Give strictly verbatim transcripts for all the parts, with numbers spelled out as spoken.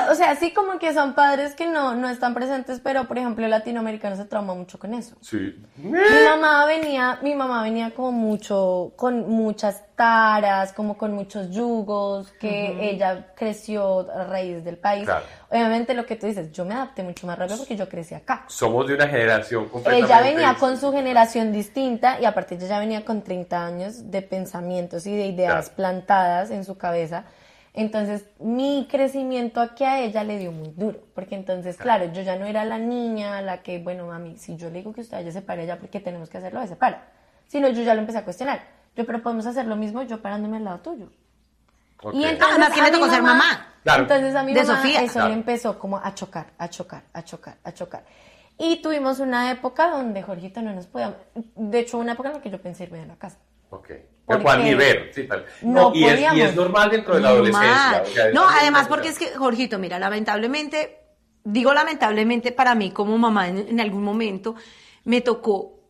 o sea, sí como que son padres que no, no están presentes, pero por ejemplo el latinoamericano se trauma mucho con eso. Sí. Mi mamá venía, mi mamá venía como mucho, con muchas taras, como con muchos yugos, que uh-huh. ella creció a raíz del país. Claro. Obviamente lo que tú dices, yo me adapté mucho más rápido porque yo crecí acá. Somos de una generación completamente Ella venía distinta. con su generación distinta y aparte ella ya venía con treinta años de pensamientos y de ideas claro. plantadas en su cabeza. Entonces, mi crecimiento aquí a ella le dio muy duro, porque entonces, claro, yo ya no era la niña, la que, bueno, mami, si yo le digo que usted vaya se pare ya porque tenemos que hacerlo, se para. Sino yo ya lo empecé a cuestionar. Yo, pero podemos hacer lo mismo yo parándome al lado tuyo. Okay. Y entonces, ¿a quién le tocó ser mamá? Claro. Entonces a mi de mamá Sofía. eso claro. le empezó como a chocar, a chocar, a chocar, a chocar. Y tuvimos una época donde Jorgito no nos podía... De hecho, una época en la que yo pensé irme de la casa. Ok. Porque ni ver, sí, tal. No, no y, es, y es normal dentro de la adolescencia. O sea, no, además porque es que, Jorgito, mira, lamentablemente, digo lamentablemente para mí como mamá en, en algún momento, me tocó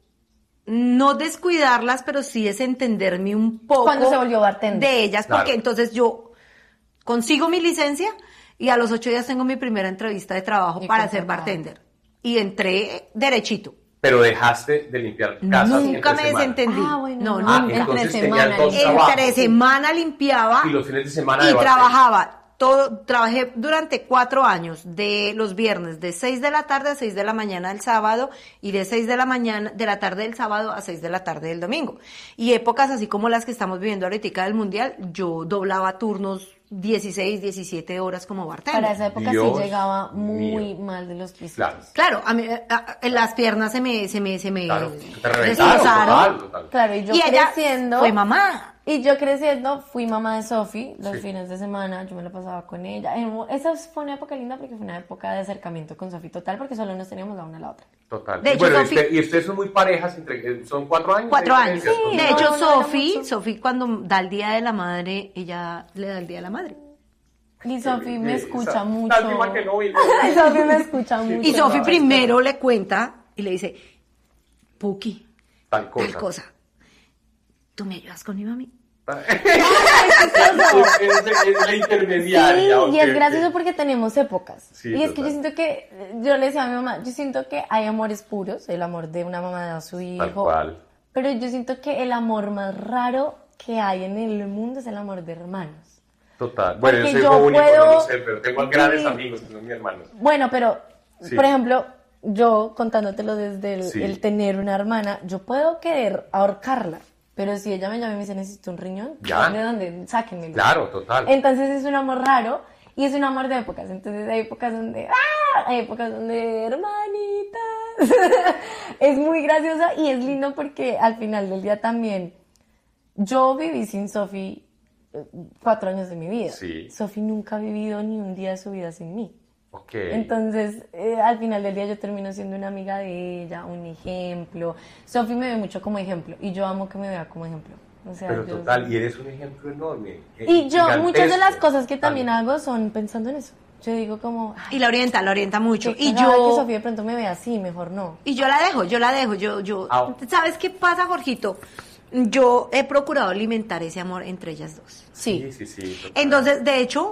no descuidarlas, pero sí desentenderme un poco. Cuando se volvió bartender. De ellas, claro. porque entonces yo consigo mi licencia y a los ocho días tengo mi primera entrevista de trabajo para ser bartender. Y entré derechito. Pero dejaste de limpiar casas. Nunca me semana. desentendí. Ah, bueno, no, no. nunca. Entre semana. Entre semana limpiaba. Y los fines de semana Y trabajaba. Todo, trabajé durante cuatro años, de los viernes, de seis de la tarde a seis de la mañana del sábado, y de seis de la mañana, de la tarde del sábado a seis de la tarde del domingo. Y épocas así como las que estamos viviendo ahorita del Mundial, yo doblaba turnos dieciséis, diecisiete horas como bartender. Para esa época Dios sí llegaba muy mío. mal de los pisos. Claro, claro a mí, a, a, las piernas se me, se me, se me claro, destrozaron. Claro, y yo y creciendo. Ella fue mamá. Y yo creciendo fui mamá de Sofi los sí. fines de semana, yo me la pasaba con ella. Esa fue una época linda porque fue una época de acercamiento con Sofi total, porque solo nos teníamos la una a la otra. Total. De y hecho, bueno, Sofi, y, usted, y ustedes son muy parejas, entre, son cuatro años. Cuatro años. Sí, de no, hecho, no, Sofi, no, Sofi cuando da el Día de la Madre, ella le da el Día de la Madre. Y Sofi me escucha esa, mucho. Que no, y Sofi me escucha mucho. Y Sofi primero le cuenta y le dice, Puki, tal cosa. tal cosa. ¿Tú me ayudas con mi mami? es, es, es la intermediaria. Sí, okay, y es gracioso okay. porque tenemos épocas. Sí, y total. es que yo siento que, yo le decía a mi mamá, yo siento que hay amores puros, el amor de una mamá a su hijo. Tal cual. Pero yo siento que el amor más raro que hay en el mundo es el amor de hermanos. Total. Bueno, porque yo soy yo único, puedo... no lo sé, pero tengo grandes sí. amigos que son mis hermanos. Bueno, pero, sí. por ejemplo, yo contándotelo desde el, sí. el tener una hermana, yo puedo querer ahorcarla. Pero si ella me llama y me dice, necesito un riñón, ¿ya? ¿de dónde? Sáquenmelo. Claro, total. Entonces es un amor raro y es un amor de épocas. Entonces hay épocas donde, ¡ah! Hay épocas donde, hermanitas. Es muy graciosa y es lindo porque al final del día también, yo viví sin Sofi cuatro años de mi vida. Sí. Sofi nunca ha vivido ni un día de su vida sin mí. Okay. Entonces, eh, al final del día yo termino siendo una amiga de ella, un ejemplo. Sofi me ve mucho como ejemplo y yo amo que me vea como ejemplo. O sea, pero yo, total, y eres un ejemplo enorme. Y yo, muchas de las cosas que también Vale. hago son pensando en eso. Yo digo como... Ay, y la orienta, la orienta mucho. Y yo que Sofía de pronto me vea así, mejor no. Y yo la dejo, yo la dejo, yo, yo... Ah. ¿Sabes qué pasa, Jorgito? Yo he procurado alimentar ese amor entre ellas dos. Sí. Sí, sí, sí. Total. Entonces, de hecho...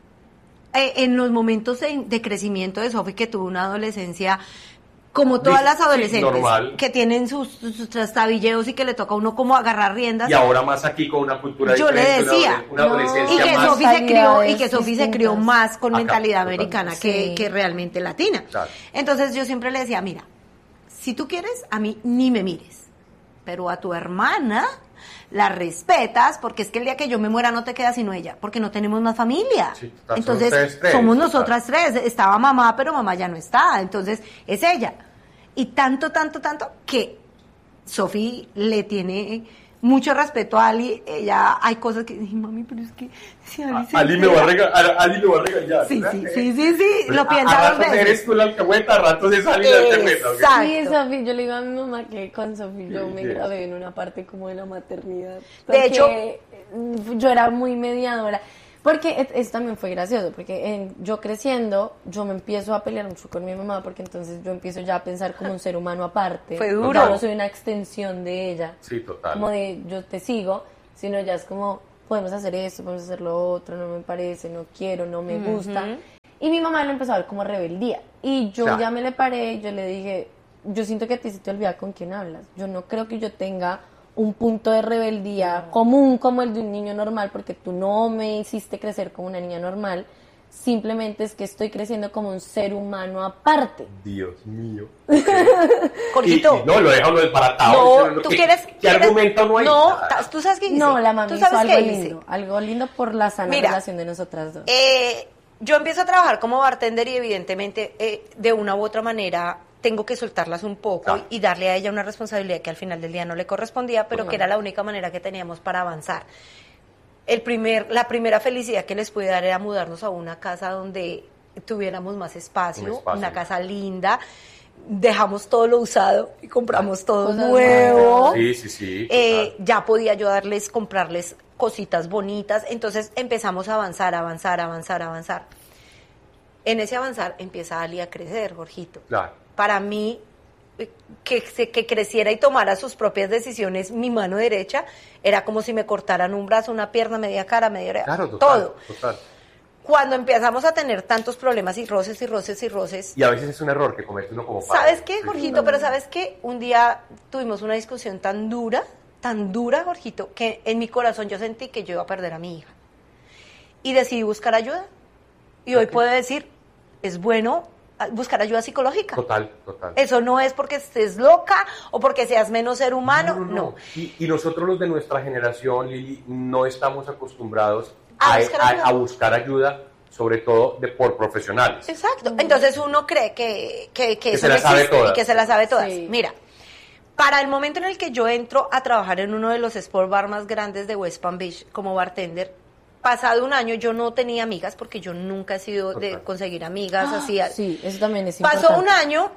Eh, en los momentos de, de crecimiento de Sofi, que tuvo una adolescencia como todas las adolescentes, sí, que tienen sus, sus trastabilleos y que le toca a uno como agarrar riendas. Y ahora más aquí con una cultura yo diferente, le decía, una, una adolescencia y que más... Sofi se crió y que Sofi se crió distintas. más con Acá, mentalidad total. americana que, Sí. que realmente latina. Claro. Entonces yo siempre le decía, mira, si tú quieres, a mí ni me mires, pero a tu hermana la respetas, porque es que el día que yo me muera no te queda sino ella, porque no tenemos más familia. Sí, total, entonces son ustedes tres, somos total. nosotras tres, estaba mamá, pero mamá ya no está, entonces es ella. Y tanto, tanto, tanto que Sofi le tiene mucho respeto a Ali. Ella, hay cosas que dije, mami, pero es que si Ali se Ali me va a regañar, Ali me va a regañar. Sí, ¿verdad? sí, sí, sí, sí, Pues lo a- piensa a dos ratos veces. eres tú la alcahueta, a ratos es Ali la alcahueta. ¿ok? Exacto. Sí, Sofi, yo le digo a mi mamá que con Sofi yo Sí, me sí. grabé en una parte como de la maternidad. De Porque hecho- yo era muy mediadora. Porque et- eso también fue gracioso, porque en- yo creciendo, yo me empiezo a pelear mucho con mi mamá, porque entonces yo empiezo ya a pensar como un ser humano aparte. Fue duro. Ya no soy una extensión de ella. Sí, total. Como de yo te sigo, sino ya es como, podemos hacer esto, podemos hacer lo otro, no me parece, no quiero, no me gusta. Y mi mamá lo empezó a ver como rebeldía. Y yo Claro. ya me le paré y yo le dije, yo siento que a ti se te olvida con quién hablas. Yo no creo que yo tenga un punto de rebeldía común como el de un niño normal, porque tú no me hiciste crecer como una niña normal. Simplemente es que estoy creciendo como un ser humano aparte. Dios mío. Jorgito. Y- y no, lo deja uno desbaratado. No, Diciendo, tú ¿qué- quieres... ¿Qué quieres- argumento no hay? No, Nada. ta- ¿tú sabes qué hice? No, la mami ¿Tú hizo sabes algo qué hice? lindo. Algo lindo por la sana Mira, relación de nosotras dos. Eh, yo empiezo a trabajar como bartender y evidentemente eh, de una u otra manera tengo que soltarlas un poco Claro. y darle a ella una responsabilidad que al final del día no le correspondía, pero Claro. que era la única manera que teníamos para avanzar. El primer, la primera felicidad que les pude dar era mudarnos a una casa donde tuviéramos más espacio, Un espacio. una casa linda. Dejamos todo lo usado y compramos todo Cosas nuevo. Sí, sí, sí. Eh, total. ya podía yo darles, comprarles cositas bonitas. Entonces empezamos a avanzar, avanzar, avanzar, avanzar. En ese avanzar empieza Ali a crecer, Jorgito. Claro. Para mí, eh, que, se- que creciera y tomara sus propias decisiones, mi mano derecha, era como si me cortaran un brazo, una pierna, media cara, media oreja, Claro, total. todo. Total. Cuando empezamos a tener tantos problemas y roces y roces y roces, Y a veces es un error que comete uno como padre. ¿sabes qué, Sí, Jorgito? Pero ¿sabes qué? Un día tuvimos una discusión tan dura, tan dura, Jorgito, que en mi corazón yo sentí que yo iba a perder a mi hija. Y decidí buscar ayuda. Y hoy Ok. puedo decir, es bueno ah, buscar ayuda psicológica. Total, total. Eso no es porque estés loca o porque seas menos ser humano, no. Y, y nosotros los de nuestra generación, Lili, no estamos acostumbrados A a, buscar a- ayuda. a buscar ayuda, sobre todo de por profesionales. Exacto. Entonces uno cree que, que, que Que eso se no la sabe existe todas. y que se la sabe todas. Sí. Mira, para el momento en el que yo entro a trabajar en uno de los sport bar más grandes de West Palm Beach como bartender, pasado un año yo no tenía amigas porque yo nunca he sido de Total. conseguir amigas así. Sí, eso también es importante. Pasó un año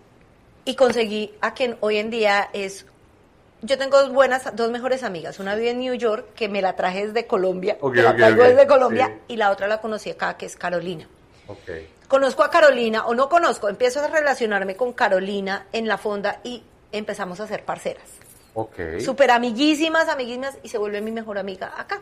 y conseguí a quien hoy en día es... Yo tengo dos buenas, dos mejores amigas. Una vive en New York, que me la traje desde Colombia, Ok, que la ok, traigo ok. desde Colombia, Sí. y la otra la conocí acá, que es Carolina. Ok. Conozco a Carolina, o no conozco, empiezo a relacionarme con Carolina en la fonda y empezamos a ser parceras. Ok. Súper amiguísimas, amiguísimas, y se vuelve mi mejor amiga acá.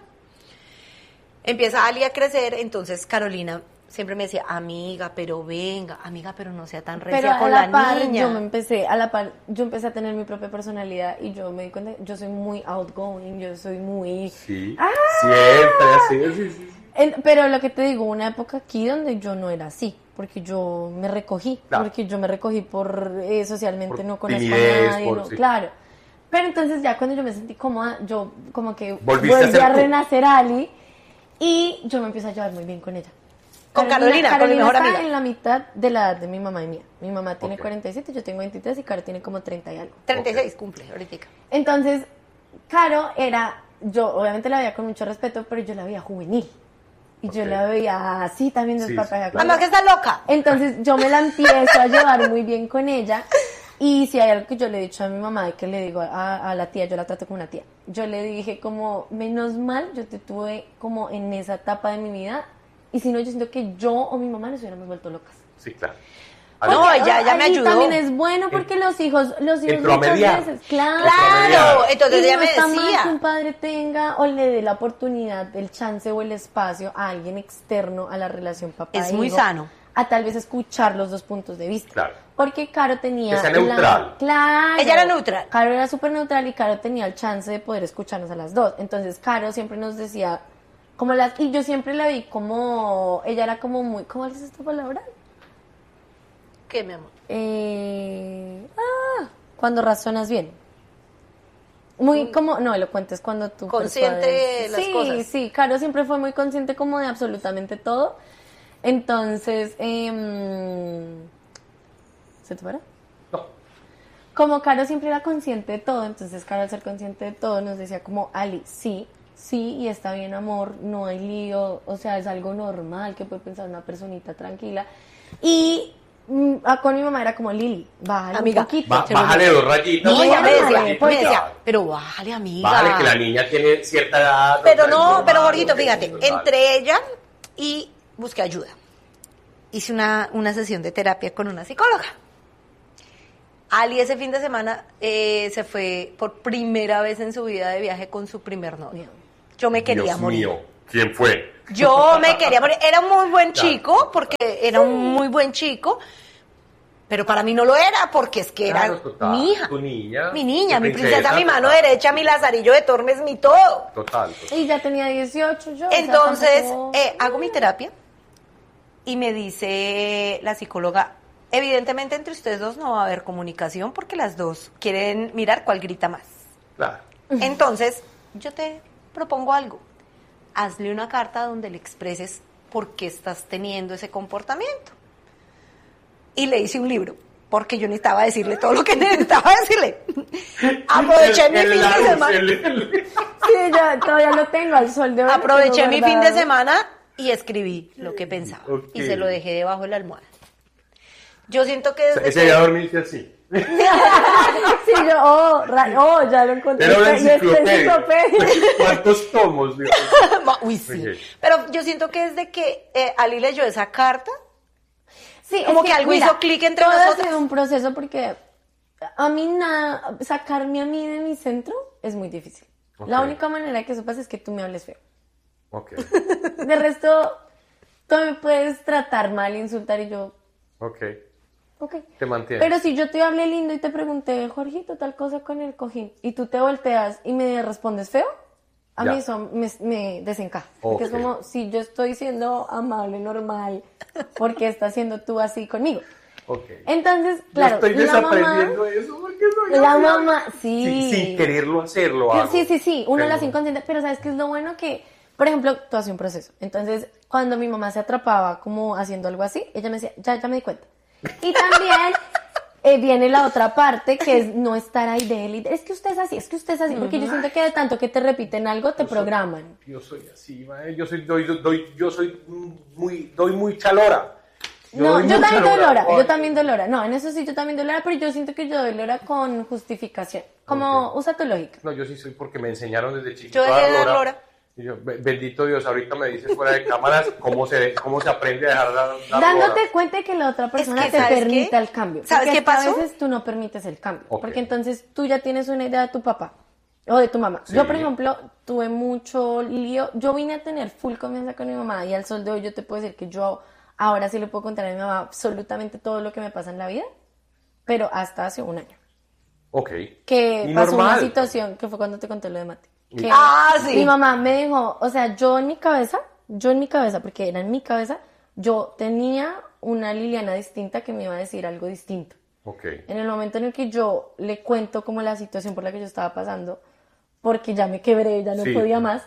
Empieza Ali a crecer, entonces Carolina siempre me decía, amiga, pero venga, amiga, pero no sea tan recia Pero a con la, la, par, niña. yo me empecé, a la par, yo empecé a tener mi propia personalidad y yo me di cuenta, yo soy muy outgoing, yo soy muy... Sí. ¡Ah! Siempre, así, sí, sí, sí. En- pero lo que te digo, una época aquí donde yo no era así, porque yo me recogí, Claro. porque yo me recogí por eh, socialmente Por no conozco timidez, a nadie, por- no, sí. claro. Pero entonces ya cuando yo me sentí cómoda, yo como que Volviste a volví ser a, tú. renacer Ali y yo me empiezo a llevar muy bien con ella. Con Carolina, con mi mejor está amiga. en la mitad de la edad de mi mamá y mía. Mi mamá tiene Ok. cuarenta y siete, yo tengo veintitrés y Caro tiene como treinta y algo. treinta y seis cumple ahorita. Entonces, Caro era, yo obviamente la veía con mucho respeto, pero yo la veía juvenil. Y yo Ok. la veía así también Sí, desparpajada. sí. con Además que ella. está loca. Entonces yo me la empiezo a llevar muy bien con ella. Y si hay algo que yo le he dicho a mi mamá y que le digo a, a la tía, yo la trato como una tía. Yo le dije como, menos mal, yo te tuve como en esa etapa de mi vida. Y si no, yo siento que yo o mi mamá nos hubiéramos vuelto locas. Sí, claro. No, Porque, ella- ella me ahí ayudó. también es bueno porque los hijos, los hijos Entró a muchas mediar. veces, claro. Claro, entonces Y ella no me está mal decía. que un padre tenga o le dé la oportunidad, el chance o el espacio a alguien externo a la relación papá Es muy hijo, sano. a tal vez escuchar los dos puntos de vista. Claro. Porque Caro tenía... Que sea la- neutral. claro. Ella era neutral. Caro era súper neutral y Caro tenía el chance de poder escucharnos a las dos. Entonces Caro siempre nos decía, como las... Y yo siempre la vi como... Ella era como muy... ¿Cómo es esta palabra? ¿Qué, mi amor? Eh, ah, cuando razonas bien. Muy como, no, elocuente es cuando tú Consciente persuades. de las sí, cosas. Sí, Caro siempre fue muy consciente como de absolutamente todo. Entonces, em, ¿se te para? No. Como Caro siempre era consciente de todo, entonces Caro al ser consciente de todo nos decía como, Ali, sí, sí, y está bien amor, no hay lío, o sea, es algo normal que puede pensar una personita tranquila. Y mm, ah, con mi mamá era como, Lili, bájale Amiga, un poquito. Ba- bájale dos rayitas. No, ella me Bájale, decía, rayitas. me porque- decía, pero bájale, amiga. Bájale, que la niña tiene cierta edad. Pero o sea, no, es normal, pero Jorgito, ok, fíjate, es normal. entre ella y busqué ayuda. Hice una, una sesión de terapia con una psicóloga. Ali ese fin de semana eh, se fue por primera vez en su vida de viaje con su primer novio. Yo me quería Dios morir. mío, ¿quién fue? Yo me quería morir. Era un muy buen Claro. chico, porque era un muy buen chico, pero para mí no lo era, porque es que era Claro, total. mi hija. Tu niña. Mi niña, tu mi princesa, mi mano total. derecha, mi lazarillo de Tormes, mi todo. Total. total. Y ya tenía dieciocho yo. o sea, Entonces, tampoco- eh, hago mi terapia y me dice la psicóloga, evidentemente entre ustedes dos no va a haber comunicación porque las dos quieren mirar cuál grita más. Claro. Entonces, yo te propongo algo. Hazle una carta donde le expreses por qué estás teniendo ese comportamiento. Y le hice un libro, porque yo necesitaba decirle todo lo que necesitaba decirle. Aproveché mi El- el fin de Larus, semana. el- el- Sí, yo todavía lo tengo al sol de hoy. lo Aproveché tengo mi fin de guardado. semana y escribí lo que pensaba. Ok. Y se lo dejé debajo de la almohada. Yo siento que desde Ese que- día dormirse así. Sí, yo, oh, ra- oh, ya lo encontré. Era una Y esta enciclopedia. enciclopedia. ¿Cuántos tomos? Dios? Uy, sí. Ok. Pero yo siento que desde que eh, Ali leyó esa carta, Sí, Como es que algo hizo clic entre todo nosotras. ha sido un proceso porque a mí nada, sacarme a mí de mi centro es muy difícil. La Ok. única manera que eso pasa es que tú me hables feo. Ok, De resto, tú me puedes tratar mal, insultar y yo, ok. ok. Te mantienes. Pero si yo te hablé lindo y te pregunté, Jorgito, tal cosa con el cojín, y tú te volteas y me respondes feo, a Ya. mí eso me, me desencaja. Porque es Ok. como, si yo estoy siendo amable, normal, ¿por qué estás siendo tú así conmigo? Ok. Entonces, claro, Yo estoy la mamá, desaprendiendo eso porque soy la así. mamá, Sí, sí. sin quererlo hacerlo. Que- hago. Sí, sí, sí, uno Pero- lo hace inconsciente, pero ¿sabes qué es lo bueno? Que, por ejemplo, tú haces un proceso. Entonces, cuando mi mamá se atrapaba como haciendo algo así, ella me decía, ya, ya me di cuenta. Y también eh, viene la otra parte, que es no estar ahí de él. y, Es que usted es así, es que usted es así, porque yo siento que de tanto que te repiten algo, te programan. Yo soy así, mae, yo soy, doy, doy, yo soy muy, doy muy chalora. No, doy yo mucha también doy lora, Ay. yo también doy lora. No, en eso sí yo también doy lora, pero yo siento que yo doy lora con justificación. Como, Ok. usa tu lógica. No, yo sí soy porque me enseñaron desde chiquito Yo dejé a de dar dar lora. lora. Y yo, be- bendito Dios, ahorita me dices fuera de cámaras cómo se, cómo se aprende a dejar dar, dar Dándote lora. cuenta de que la otra persona que, te ¿sabes permita qué? el cambio. ¿Sabes Porque qué es que pasó? a veces tú no permites el cambio. Ok. Porque entonces tú ya tienes una idea de tu papá o de tu mamá. Sí. Yo, por ejemplo, tuve mucho lío. Yo vine a tener full confianza con mi mamá y al sol de hoy yo te puedo decir que yo ahora sí le puedo contar a mi mamá absolutamente todo lo que me pasa en la vida, pero hasta hace un año. Ok. Que Y pasó una normal. situación que fue cuando te conté lo de Mati. Que Ah, sí. Mi mamá me dijo, o sea, yo en mi cabeza, yo en mi cabeza, porque era en mi cabeza, yo tenía una Liliana distinta que me iba a decir algo distinto. Ok. En el momento en el que yo le cuento como la situación por la que yo estaba pasando, porque ya me quebré, ya no Sí. podía más,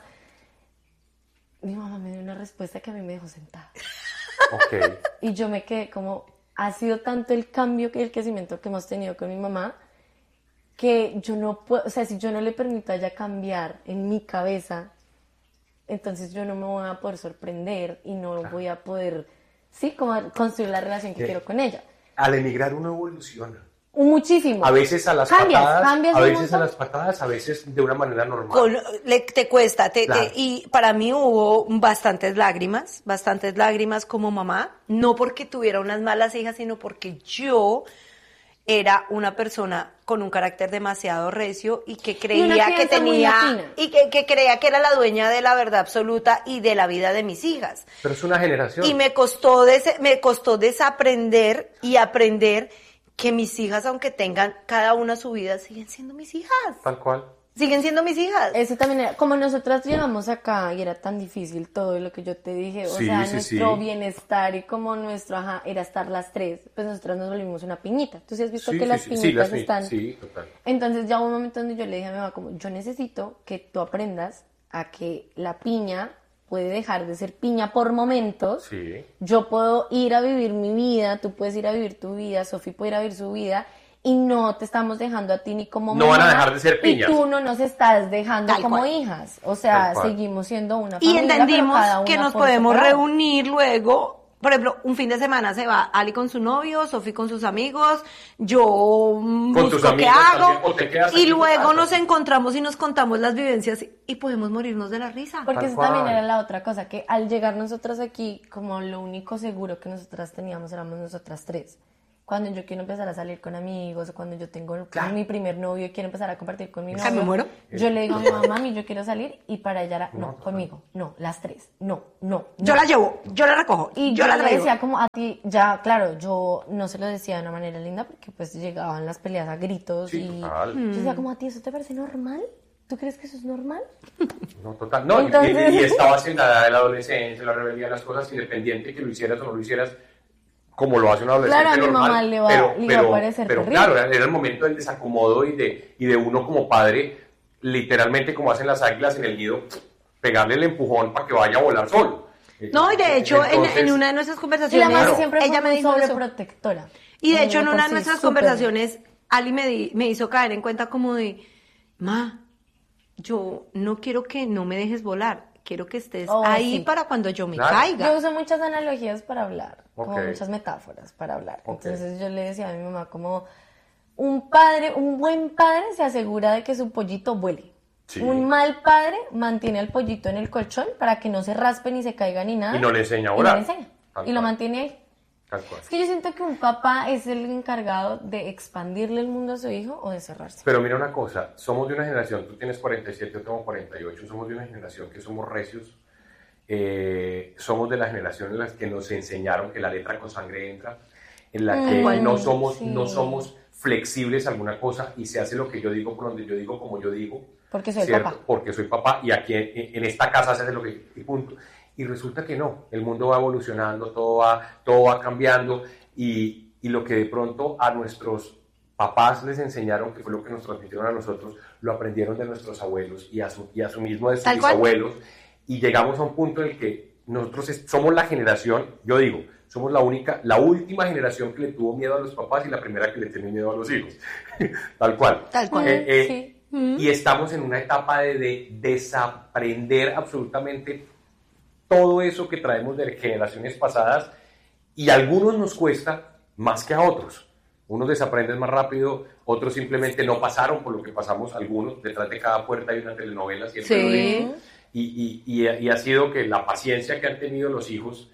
mi mamá me dio una respuesta que a mí me dejó sentada. Ok. Y yo me quedé como, ha sido tanto el cambio que el crecimiento que hemos tenido con mi mamá, que yo no puedo, o sea, si yo no le permito a ella cambiar en mi cabeza, entonces yo no me voy a poder sorprender y no voy a poder, sí, como construir la relación que ¿Qué? quiero con ella. Al emigrar uno evoluciona. Muchísimo. A veces a las Cambias, patadas, cambias a un veces a montón. las patadas, a veces de una manera normal. Con- le- te cuesta, te- te- Claro. y para mí hubo bastantes lágrimas, bastantes lágrimas como mamá, no porque tuviera unas malas hijas, sino porque yo era una persona con un carácter demasiado recio y que una creía que crianza muy tenía latina. y que, que creía que era la dueña de la verdad absoluta y de la vida de mis hijas. Pero es una generación. Y me costó des- me costó desaprender y aprender que mis hijas, aunque tengan cada una su vida, siguen siendo mis hijas. Tal cual. Siguen siendo mis hijas. Eso también era, como nosotras llegamos acá y era tan difícil todo lo que yo te dije, o Sí, sea, sí, nuestro sí. bienestar y como nuestro, ajá, era estar las tres, pues nosotras nos volvimos una piñita. ¿Tú sí has visto Sí, que sí, las sí, piñitas sí, las pi- están? sí, total. Entonces ya hubo un momento donde yo le dije a mi mamá como, yo necesito que tú aprendas a que la piña puede dejar de ser piña por momentos. Sí. Yo puedo ir a vivir mi vida, tú puedes ir a vivir tu vida, Sofi puede ir a vivir su vida y no te estamos dejando a ti ni como No van a mamá, dejar de ser piñas. Y tú no nos estás dejando Tal como cual. hijas. O sea, Tal cual. seguimos siendo una Y familia, pero entendimos cada que una nos por podemos separado. reunir luego. Por ejemplo, un fin de semana se va Ali con su novio, Sofi con sus amigos, yo mm, Con tus busco qué amigos hago también, o te quedas aquí y en tu luego casa. nos encontramos y nos contamos las vivencias y podemos morirnos de la risa. Porque Tal eso cual. también era la otra cosa, que al llegar nosotras aquí, como lo único seguro que nosotras teníamos éramos nosotras tres. cuando yo quiero empezar a salir con amigos, o cuando yo tengo Claro. mi primer novio y quiero empezar a compartir con mi Ah, me novio, muero. yo le digo a mi mamá, mami, yo quiero salir, y para ella era, no, No, conmigo, no, las tres, no, no, Yo no. la llevo, yo la recojo, Y yo yo la le traigo. decía como a ti, ya, claro, yo no se lo decía de una manera linda porque pues llegaban las peleas a gritos Sí, y total. yo decía como a ti, ¿eso te parece normal? ¿Tú crees que eso es normal? No, total. No, y- Entonces- y, y estabas en la edad de la adolescencia, la rebeldía, las cosas, independiente que lo hicieras o no lo hicieras, como lo hace un adolescente Claro, a mi normal. mamá le va- pero, le iba a pero- parecer pero terrible. claro, era el momento del desacomodo y de, y de uno como padre, literalmente como hacen las águilas en el nido, pegarle el empujón para que vaya a volar solo. No, y de hecho, en- Entonces, en, una de nuestras Y la conversaciones, madre Claro. siempre fue ella me muy dijo eso. sobreprotectora. Y de Muy hecho, en por una de sí, nuestras súper. conversaciones, Ali me, di- me hizo caer en cuenta como de, ma, yo no quiero que no me dejes volar, quiero que estés Oh, ahí sí. para cuando yo me Claro. caiga. Yo uso muchas analogías para hablar, como Ok. muchas metáforas para hablar. Ok. Entonces yo le decía a mi mamá como un padre, un buen padre se asegura de que su pollito vuele. Sí. Un mal padre mantiene al pollito en el colchón para que no se raspe ni se caiga ni nada. Y no le enseña a Y no volar. le enseña. Tal Y lo cual. mantiene ahí. Tal cual. Es que yo siento que un papá es el encargado de expandirle el mundo a su hijo o de cerrarse. Pero mira una cosa, somos de una generación, tú tienes cuarenta y siete, yo tengo cuarenta y ocho, somos de una generación que somos recios, eh, somos de la generación en la que nos enseñaron que la letra con sangre entra, en la que Mm, no somos, sí. no somos flexibles a alguna cosa y se hace lo que yo digo por donde yo digo, como yo digo. Porque soy ¿cierto? papá. Porque soy papá y aquí en, en esta casa se hace lo que... y punto. Y resulta que no, el mundo va evolucionando, todo va, todo va cambiando y, y lo que de pronto a nuestros papás les enseñaron, que fue lo que nos transmitieron a nosotros, lo aprendieron de nuestros abuelos y a su, y a su mismo de sus Tal cual. bisabuelos y llegamos a un punto en el que nosotros es- somos la generación, yo digo, somos la única, la última generación que le tuvo miedo a los papás y la primera que le tiene miedo a los hijos. Tal cual. Tal cual. Eh, eh, Sí. Y estamos en una etapa de, de desaprender absolutamente todo eso que traemos de generaciones pasadas y a algunos nos cuesta más que a otros. Unos desaprenden más rápido, otros simplemente no pasaron por lo que pasamos algunos. Detrás de cada puerta hay una telenovela, siempre Sí. lo digo. Y, y, y, y ha sido que la paciencia que han tenido los hijos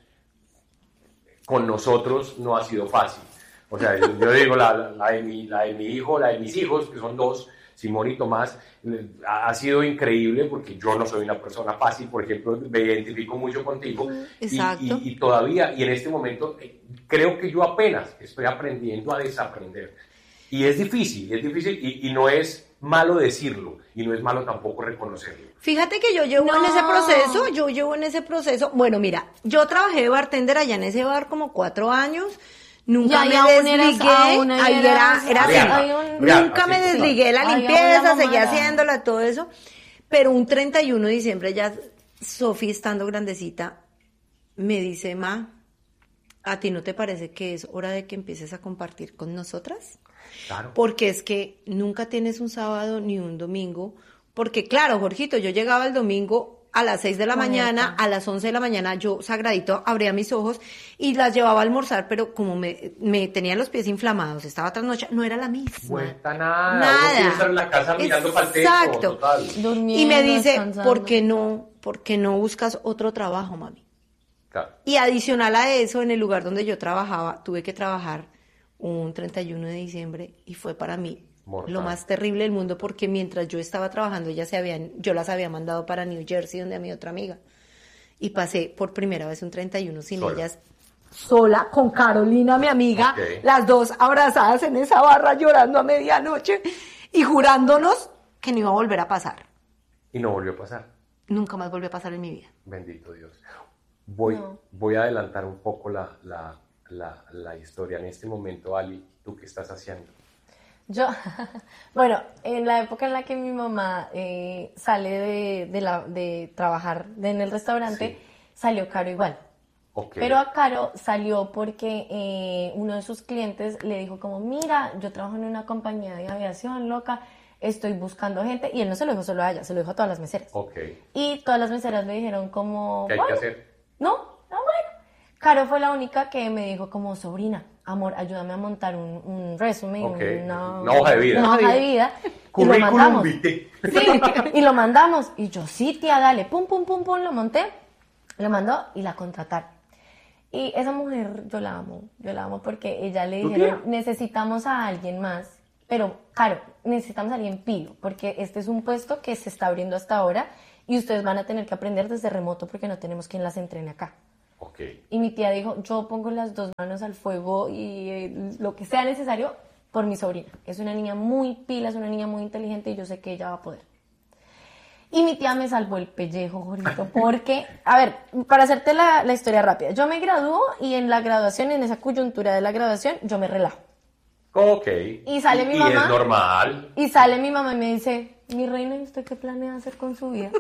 con nosotros no ha sido fácil. O sea, yo, yo digo, la, la, la de mi, la de mi hijo, la de mis hijos, que son dos, Simón y Tomás, eh, ha, ha sido increíble porque yo no soy una persona fácil, por ejemplo, me identifico mucho contigo. Y- Exacto. Y, y todavía, y en este momento, eh, creo que yo apenas estoy aprendiendo a desaprender. Y es difícil, es difícil, y, y no es malo decirlo, y no es malo tampoco reconocerlo. Fíjate que yo llevo No. en ese proceso, yo llevo en ese proceso, bueno, mira, yo trabajé de bartender allá en ese bar como cuatro años, nunca Y me ahí aún eras- desligué, aún ahí ahí era, eras- era así, Real, Hay un- real, nunca así me total. desligué de la Ay, aún limpieza, la seguía mamada. haciéndola, todo eso, pero un treinta y uno de diciembre ya, Sofi estando grandecita, me dice, ma, ¿a ti no te parece que es hora de que empieces a compartir con nosotras? Claro. Porque es que nunca tienes un sábado ni un domingo. Porque claro, Jorgito, yo llegaba el domingo a las seis de la Correcto. mañana, a las once de la mañana yo sagradito abría mis ojos y las llevaba a almorzar, pero como me, me tenía los pies inflamados, estaba trasnochada, no era la misma. Vuelta nada, Nada. uno quiere estar en la casa mirando para el techo, Exacto. total. Durmiendo, Y me dice, descansando. ¿por qué no, por qué no buscas otro trabajo, mami? Claro. Y adicional a eso, en el lugar donde yo trabajaba, tuve que trabajar un treinta y uno de diciembre y fue para mí Mortal. lo más terrible del mundo porque mientras yo estaba trabajando, ellas se habían, yo las había mandado para New Jersey, donde a mi otra amiga. Y pasé por primera vez un treinta y uno sin Sola. ellas, sola, con Carolina, mi amiga, Ok. las dos abrazadas en esa barra llorando a medianoche y jurándonos que no iba a volver a pasar. Y no volvió a pasar. Nunca más volvió a pasar en mi vida. Bendito Dios. Voy, No. voy a adelantar un poco la, la, la, la historia. En este momento, Ali, ¿tú qué estás haciendo? Yo, bueno, en la época en la que mi mamá eh, sale de, de, la, de trabajar en el restaurante, Sí. salió Caro igual. Ok. Pero a Caro salió porque eh, uno de sus clientes le dijo como, mira, yo trabajo en una compañía de aviación, loca, estoy buscando gente. Y él no se lo dijo solo a ella, se lo dijo a todas las meseras. Ok. Y todas las meseras le dijeron como... ¿Qué hay que "Bueno". hacer? No, no, bueno. Caro fue la única que me dijo como, sobrina, amor, ayúdame a montar un, un resumen, Ok, una, una hoja de vida. Una hoja de vida. Y lo Currículum mandamos. vitae. Sí, y lo mandamos. Y yo, sí, tía, dale, pum, pum, pum, pum, lo monté. Lo mandó y la contrataron. Y esa mujer, yo la amo, yo la amo porque ella le ¿Tu dijeron, tía? necesitamos a alguien más, pero claro, necesitamos a alguien pilo, porque este es un puesto que se está abriendo hasta ahora y ustedes van a tener que aprender desde remoto porque no tenemos quien las entrene acá. Ok. Y mi tía dijo, yo pongo las dos manos al fuego y eh, lo que sea necesario por mi sobrina. Es una niña muy pila, es una niña muy inteligente y yo sé que ella va a poder. Y mi tía me salvó el pellejo, Jorito, porque, a ver, para hacerte la, la historia rápida, yo me gradúo y en la graduación, en esa coyuntura de la graduación, yo me relajo. Ok. Y sale mi y mamá. es normal. Y sale mi mamá y me dice, mi reina, ¿y usted qué planea hacer con su vida?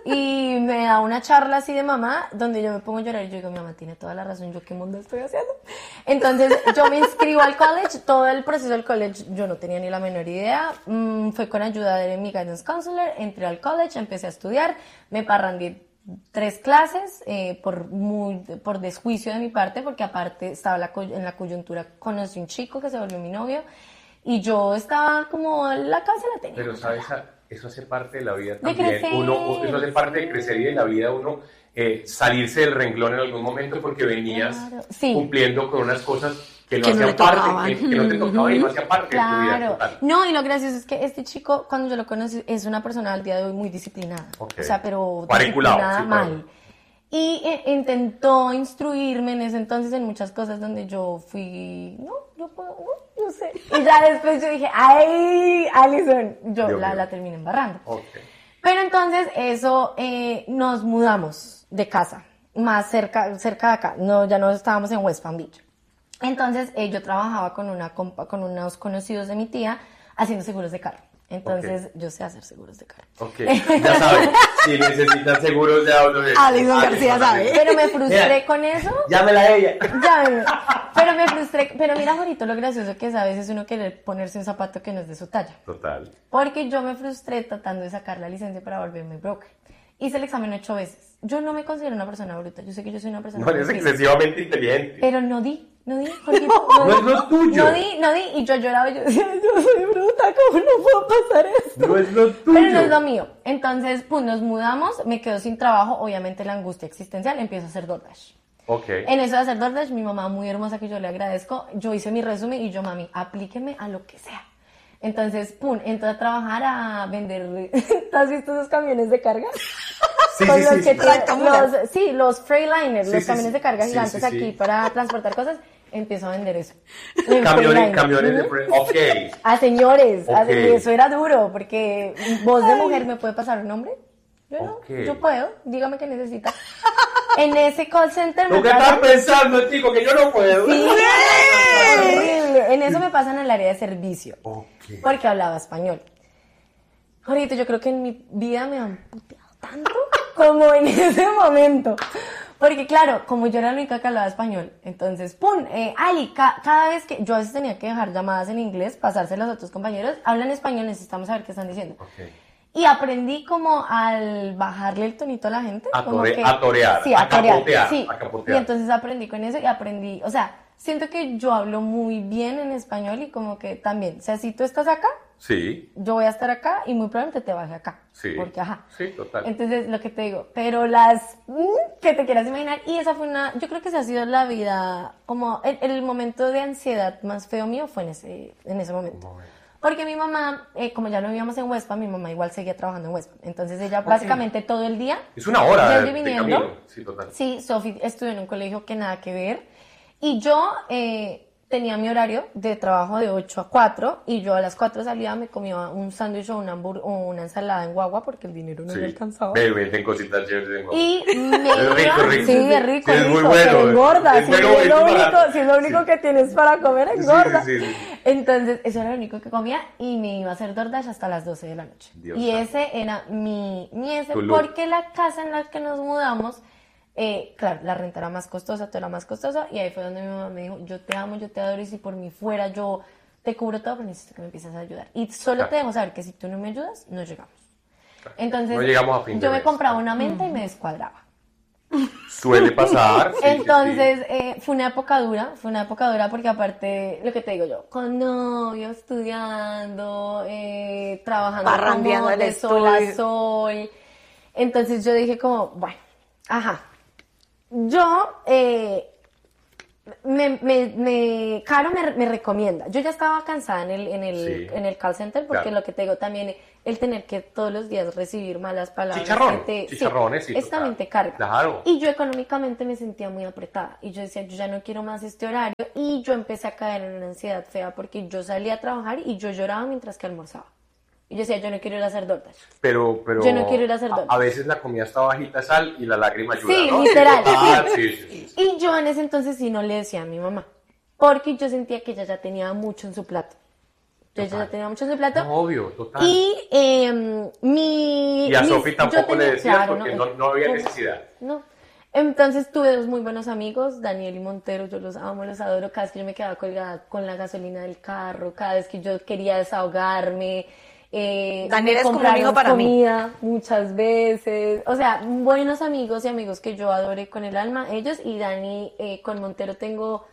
Y me da una charla así de mamá, donde yo me pongo a llorar y yo digo, mi mamá tiene toda la razón, ¿yo qué mundo estoy haciendo? Entonces yo me inscribo al college, todo el proceso del college yo no tenía ni la menor idea, mm, fue con ayuda de mi guidance counselor, entré al college, empecé a estudiar, me parrandié tres clases eh, por muy por desjuicio de mi parte, porque aparte estaba la, en la coyuntura, conocí un chico que se volvió mi novio y yo estaba como, la casa la tenía. Pero sabes, eso hace parte de la vida De también. crecer. Uno, eso hace parte de crecer y de la vida uno eh, salirse del renglón en algún momento porque venías Claro, sí. cumpliendo con unas cosas que no Que no hacían le parte, tocaban. que, que no te tocaban y no hacían parte de tu vida. Claro. Total. No, y lo gracioso es que este chico, cuando yo lo conocí, es una persona al día de hoy muy disciplinada. Ok. O sea, pero Cuadriculado, disciplinada sí, mal. claro. Y eh, intentó instruirme en ese entonces en muchas cosas donde yo fui, no, yo puedo, no, yo sé. Y ya después yo dije, ay, Alison, yo Dios la, mío. la terminé embarrando. Ok. Pero entonces eso, eh, nos mudamos de casa, más cerca, cerca de acá, no, ya no estábamos en West Palm Beach. Entonces eh, yo trabajaba con, una compa, con unos conocidos de mi tía haciendo seguros de carro. Entonces Ok. yo sé hacer seguros de carro. Ok, ya saben, si necesitan seguros de auto de Alison García sabe. Pero me frustré Mira. con eso. Llámela a ella. Ya, pero me frustré. Pero mira, Jorito, lo gracioso que es a veces uno querer ponerse un zapato que no es de su talla. Total. Porque yo me frustré tratando de sacar la licencia para volverme broker. Hice el examen ocho veces. Yo no me considero una persona bruta. Yo sé que yo soy una persona No eres muy excesivamente inteligente. Pero no di, no di, Jorgito, No di. es lo tuyo. No di, no di, y yo lloraba y yo decía, yo soy bruta, ¿cómo no puedo pasar esto? No es lo tuyo. Pero no es lo mío. Entonces, pues nos mudamos, me quedo sin trabajo, obviamente la angustia existencial, empiezo a hacer DoorDash. Ok. En eso de hacer DoorDash, mi mamá muy hermosa que yo le agradezco, yo hice mi resumen y yo, mami, aplíqueme a lo que sea. Entonces, pum, entré a trabajar a vender, ¿has visto esos camiones de carga? Sí, Con sí, los sí, que sí. traen- Tractomulas. los- sí, los Freightliners, Sí, los sí, camiones sí. de carga Sí, gigantes sí, sí. aquí para transportar cosas, empiezo a vender eso. En Camiones, Freightliner. camiones de Ujú. pre... Ok. A señores, a- Ok. y eso era duro, porque voz de mujer me puede pasar un nombre. Yo no, Ok. yo puedo, dígame qué necesita. En ese call center ¿Tú me qué estás pasan... pensando, chico? Que yo no puedo. Sí, horrible. En eso me pasan el área de servicio, Ok. porque hablaba español. Ahorita yo creo que en mi vida me han puteado tanto como en ese momento. Porque claro, como yo era la única que hablaba español, entonces, ¡pum! Eh, Ali, ca- cada vez que yo a veces tenía que dejar llamadas en inglés, pasárselas a otros compañeros, hablan español, necesitamos saber qué están diciendo. Ok. Y aprendí como al bajarle el tonito a la gente. A como tore- que, a torear, sí, a a torear, capotear, sí. a capotear. Y entonces aprendí con eso y aprendí, o sea, siento que yo hablo muy bien en español y como que también, o sea, si tú estás acá, Sí, yo voy a estar acá y muy probablemente te baje acá. sí. Porque, ajá. Sí, total. Entonces, lo que te digo, pero las mm, que te quieras imaginar, y esa fue una, yo creo que esa ha sido la vida, como el, el momento de ansiedad más feo mío fue en ese, en ese momento. Momento. Porque mi mamá, eh, como ya no vivíamos en West Palm, mi mamá igual seguía trabajando en West Palm. Entonces ella básicamente todo el día, Es una hora yendo de, y de viniendo. camino. Sí, total. Sí, Sophie estudió en un colegio que nada que ver. Y yo eh, tenía mi horario de trabajo de ocho a cuatro y yo a las cuatro salía, me comía un sándwich o una, hambur- o una ensalada en guagua porque el dinero no Sí. me alcanzaba. Bebé, ten cositas chéveres en guagua. Y me Es rico, iba, rico. sí, es rico, Sí, es rico, muy bueno, pero engorda, es si bueno, es es lo único, barato. si es lo único Sí. que tienes para comer, Sí, engorda. sí, sí, sí. Entonces, eso era lo único que comía y me iba a hacer DoorDash hasta las doce de la noche. Dios y santo. ese era mi, mi ese, Tu look. porque la casa en la que nos mudamos, eh, claro, la renta era más costosa, todo era más costosa, y ahí fue donde mi mamá me dijo, yo te amo, yo te adoro, y si por mí fuera, yo te cubro todo, pero necesito que me empieces a ayudar. Y solo Claro. te dejo saber que si tú no me ayudas, no llegamos. Entonces, No llegamos a fin de yo me mes. compraba una menta y me descuadraba. Suele pasar. sí, sí, sí. Entonces, eh, fue una época dura, fue una época dura porque aparte, lo que te digo yo, con novio, estudiando, eh, trabajando Parrandeando como el de sol a estudio. sol. Entonces yo dije como, bueno, ajá, yo, eh, me, me, me, Caro me, me recomienda. Yo ya estaba cansada en el, en el, Sí. en el call center porque Claro. lo que te digo también, el tener que todos los días recibir malas palabras. Chicharrón, que te- chicharrones, sí, Eso total. también te carga. Claro. Y yo económicamente me sentía muy apretada. Y yo decía, yo ya no quiero más este horario. Y yo empecé a caer en una ansiedad fea porque yo salía a trabajar y yo lloraba mientras que almorzaba. Y yo decía, yo no quiero ir a hacer DoorDash. Pero, pero Yo no quiero ir a hacer a, DoorDash. a veces la comida está bajita de sal y la lágrima ayuda, Sí, ¿no? literal. Ah, sí, sí, sí. Y yo en ese entonces sí no le decía a mi mamá, porque yo sentía que ella ya tenía mucho en su plato. Yo ella Total. ya tenía mucho en su plato. No, obvio, total. Y eh, mi... Y a mis- Sofi yo tampoco tenía- le decías claro, porque no, no había necesidad. No. Entonces tuve dos muy buenos amigos, Daniel y Montero, yo los amo, los adoro. Cada vez que yo me quedaba colgada con la gasolina del carro, cada vez que yo quería desahogarme, eh, Daniel me es como un compraron hijo para mí. comida muchas veces. O sea, buenos amigos y amigos que yo adoré con el alma, ellos. Y Dani, eh, con Montero tengo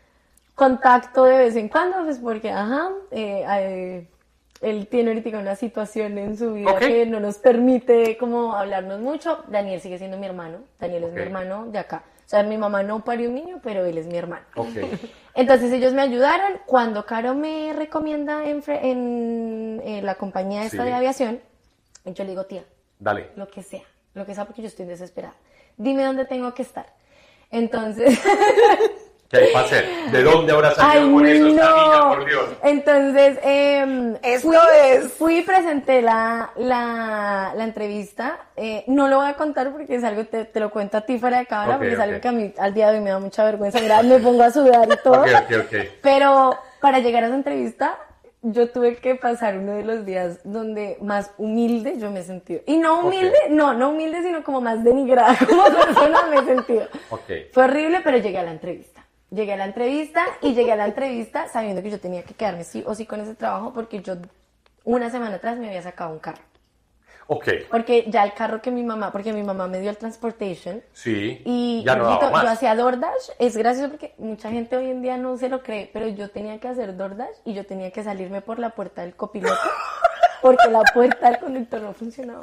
contacto de vez en cuando, pues porque, ajá, eh, eh, él tiene ahorita una situación en su vida Ok. que no nos permite como hablarnos mucho. Daniel sigue siendo mi hermano, Daniel es Ok. mi hermano de acá. O sea, mi mamá no parió un niño, pero él es mi hermano. Ok. Entonces ellos me ayudaron. Cuando Caro me recomienda en, fre- en, eh, la compañía esta Sí. de aviación, yo le digo, tía, Dale. lo que sea, lo que sea porque yo estoy desesperada. Dime dónde tengo que estar. Entonces... ¿Qué hay para hacer? ¿De dónde habrá salido Ay, con eso esta niña, no. por Dios? Entonces, eh, Esto fui, es- fui y presenté la, la, la entrevista. Eh, no lo voy a contar porque es algo, te, te lo cuento a ti fuera de cámara, Ok, porque es algo ok. que a mí al día de hoy me da mucha vergüenza. Mira, me pongo a sudar y todo. Ok, ok, ok. Pero para llegar a esa entrevista, yo tuve que pasar uno de los días donde más humilde yo me he sentido. Y no humilde, Ok. no, no humilde, sino como más denigrada como persona me he sentido. Ok. Fue horrible, pero llegué a la entrevista. Llegué a la entrevista y llegué a la entrevista sabiendo que yo tenía que quedarme sí o sí con ese trabajo porque yo una semana atrás me había sacado un carro. Ok. Porque ya el carro que mi mamá, porque mi mamá me dio el transportation Sí. y ya no Jorgito, daba yo más. hacía DoorDash. Es gracioso porque mucha gente hoy en día no se lo cree, pero yo tenía que hacer DoorDash y yo tenía que salirme por la puerta del copiloto porque la puerta del conductor no funcionaba.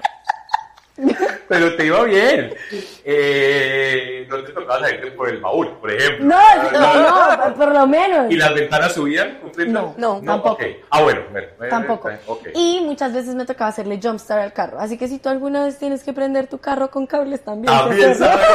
Pero te iba bien. Eh, no te tocaba salirte por el baúl, por ejemplo. No, no, no, por lo menos. ¿Y las ventanas subían? completas? No, no, tampoco. ok. Ah, bueno, bueno. eh, Tampoco. eh, ok. Y muchas veces me tocaba hacerle jumpstart al carro. Así que si tú alguna vez tienes que prender tu carro con cables también. También se hace. sabes.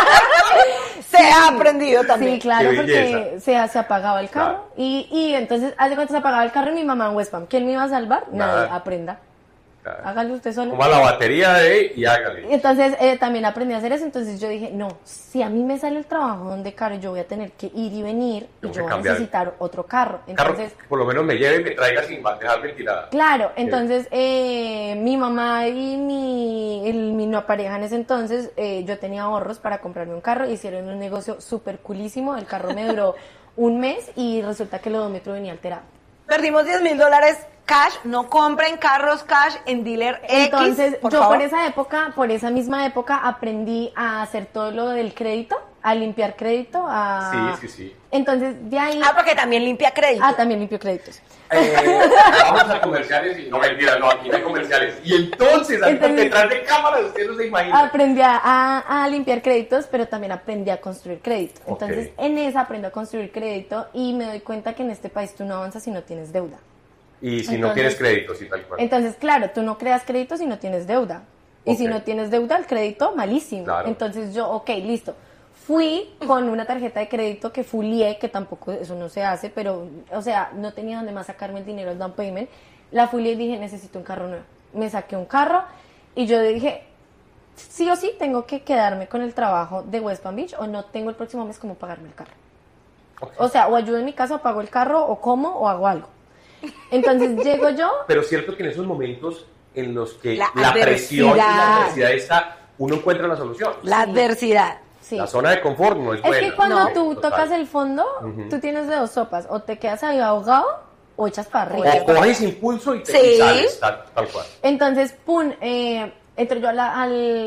Se ha aprendido también. Sí, claro, Qué porque belleza. se, se apagaba el carro. Claro. Y, y entonces, hace cuánto se apagaba el carro y mi mamá en West Palm. ¿Quién me iba a salvar? Nada. Nadie. Aprenda. Claro. Hágalo usted solo. Como a la batería de y hágale. Y entonces eh, también aprendí a hacer eso. Entonces yo dije, no, si a mí me sale el trabajo donde Caro, yo voy a tener que ir y venir y Tengo que yo voy a cambiar. necesitar otro carro. Carro, Entonces, que por lo menos me lleve y me traiga sin dejar ventilada. claro, entonces eh, mi mamá y mi, el, mi no pareja en ese entonces, eh, yo tenía ahorros para comprarme un carro, hicieron un negocio súper coolísimo, el carro me duró un mes y resulta que el odómetro venía alterado. Perdimos diez mil dólares cash. No compren carros cash en dealer Entonces X, por yo favor. por esa época, por esa misma época aprendí a hacer todo lo del crédito, a limpiar crédito, a... Sí, sí, sí. Entonces de ahí... Ah, porque también limpia crédito. Ah, también limpio créditos. Eh, vamos a comerciales y no mentira, no, aquí no hay comerciales. Y entonces, Entonces- detrás de cámaras, usted no se imagina. Aprendí a, a- a limpiar créditos, pero también aprendí a construir crédito. Ok. Entonces, en esa aprendo a construir crédito y me doy cuenta que en este país tú no avanzas si no tienes deuda. Y si no Entonces- tienes crédito, sí, tal cual. Entonces, claro, tú no creas crédito si no tienes deuda. Y si Ok. no tienes deuda, el crédito, malísimo. Claro. Entonces yo, ok, listo. Fui con una tarjeta de crédito que fulié, que tampoco eso no se hace, pero, o sea, no tenía dónde más sacarme el dinero del down payment. La fulié y dije, necesito un carro nuevo. Me saqué un carro y yo dije, sí o sí tengo que quedarme con el trabajo de West Palm Beach o no tengo el próximo mes cómo pagarme el carro. Ok. O sea, o ayudo en mi casa o pago el carro o como o hago algo. Entonces llego yo. Pero es cierto que en esos momentos en los que La la, presión y la adversidad. adversidad está, uno encuentra la solución. La adversidad. Sí. La zona de confort no es, Es buena. que cuando No. tú Total. tocas el fondo, Ujú. tú tienes de dos sopas, o te quedas ahí ahogado o echas para arriba. O coges impulso y te Sí. y sales, tal, tal cual. Entonces, pum, eh, entro yo a la, al-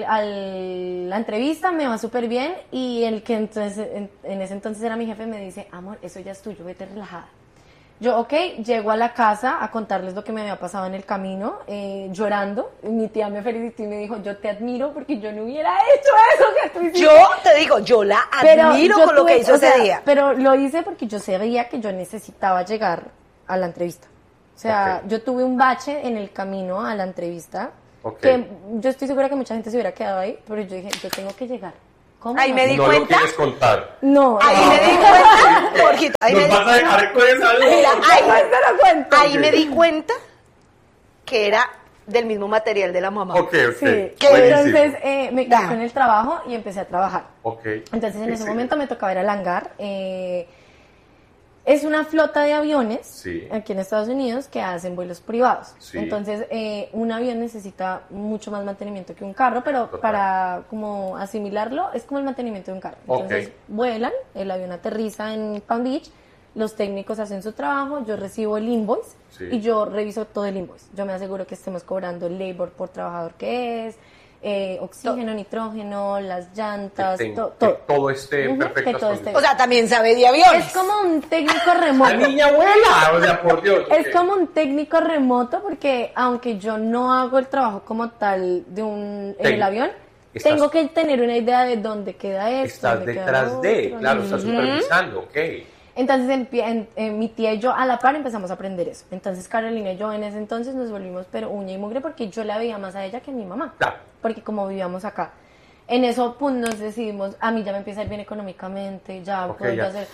al- la entrevista, me va súper bien, y el que entonces, en, en ese entonces era mi jefe me dice, amor, eso ya es tuyo, vete relajada. Yo, ok, llego a la casa a contarles lo que me había pasado en el camino, eh, llorando. Mi tía me felicitó y me dijo, yo te admiro porque yo no hubiera hecho eso que tú hiciste. Yo te digo, yo la Pero admiro yo con lo tuve- que hizo o ese sea, día. Pero lo hice porque yo sabía que yo necesitaba llegar a la entrevista. O sea, Ok. yo tuve un bache en el camino a la entrevista, Ok. que yo estoy segura que mucha gente se hubiera quedado ahí, pero yo dije, yo tengo que llegar. ¿Cómo? Ahí no? me di No lo cuenta. quieres contar. No, Ahí no. me di cuenta, Jorgito, ahí me Nos di vas a dejar con esa duda. Mira, ahí, Ay, se lo cuento. ahí me di cuenta que era del mismo material de la mamá. Ok, ok. Sí, ¿Qué? Buenísimo. entonces eh, me quedé Da. con el trabajo y empecé a trabajar. Ok. Entonces en Sí, ese sí. momento me tocaba ir al hangar. eh, es una flota de aviones Sí. aquí en Estados Unidos que hacen vuelos privados. Sí. Entonces eh, un avión necesita mucho más mantenimiento que un carro, pero Total. para como asimilarlo es como el mantenimiento de un carro. Entonces Ok. vuelan, el avión aterriza en Palm Beach, los técnicos hacen su trabajo, yo recibo el invoice Sí. y yo reviso todo el invoice. Yo me aseguro que estemos cobrando el labor por trabajador que es, eh, oxígeno, nitrógeno, las llantas, Que ten- to- que todo. todo esté en Ujú, perfectas que todo esté condiciones. O sea, también sabe de aviones. Es como un técnico La remoto. niña abuela, o sea, por Dios. Es ok. como un técnico remoto porque aunque yo no hago el trabajo como tal de un en Ten- el avión, estás- tengo que tener una idea de dónde queda esto. Estás dónde queda detrás lo de, otro. claro, estás Ujú. supervisando, ok. Entonces empie- en- en mi tía y yo a la par empezamos a aprender eso. Entonces Carolina y yo en ese entonces nos volvimos pero uña y mugre porque yo la veía más a ella que a mi mamá. Claro. Porque como vivíamos acá. En eso pues nos decidimos, a mí ya me empieza a ir bien económicamente, ya Ok, puedo ya. yo hacer...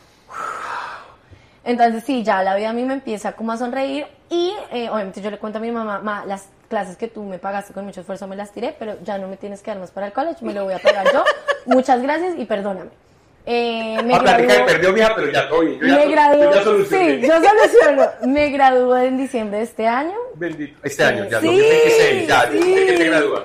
Entonces sí, ya la vida a mí me empieza como a sonreír y eh, obviamente yo le cuento a mi mamá, "Ma, las clases que tú me pagaste con mucho esfuerzo me las tiré, pero ya no me tienes que dar más para el college, me lo voy a pagar yo. Muchas gracias y perdóname." Eh, me Ah, plática graduó- de perdió, mija, pero ya todo bien. Yo ya, me yo graduó, ya solucioné. sí, yo soluciono. Me graduó en diciembre de este año. Bendito. Este año, ya, Sí, dos mil veintiséis, ya. sí. ¿De qué te gradúas?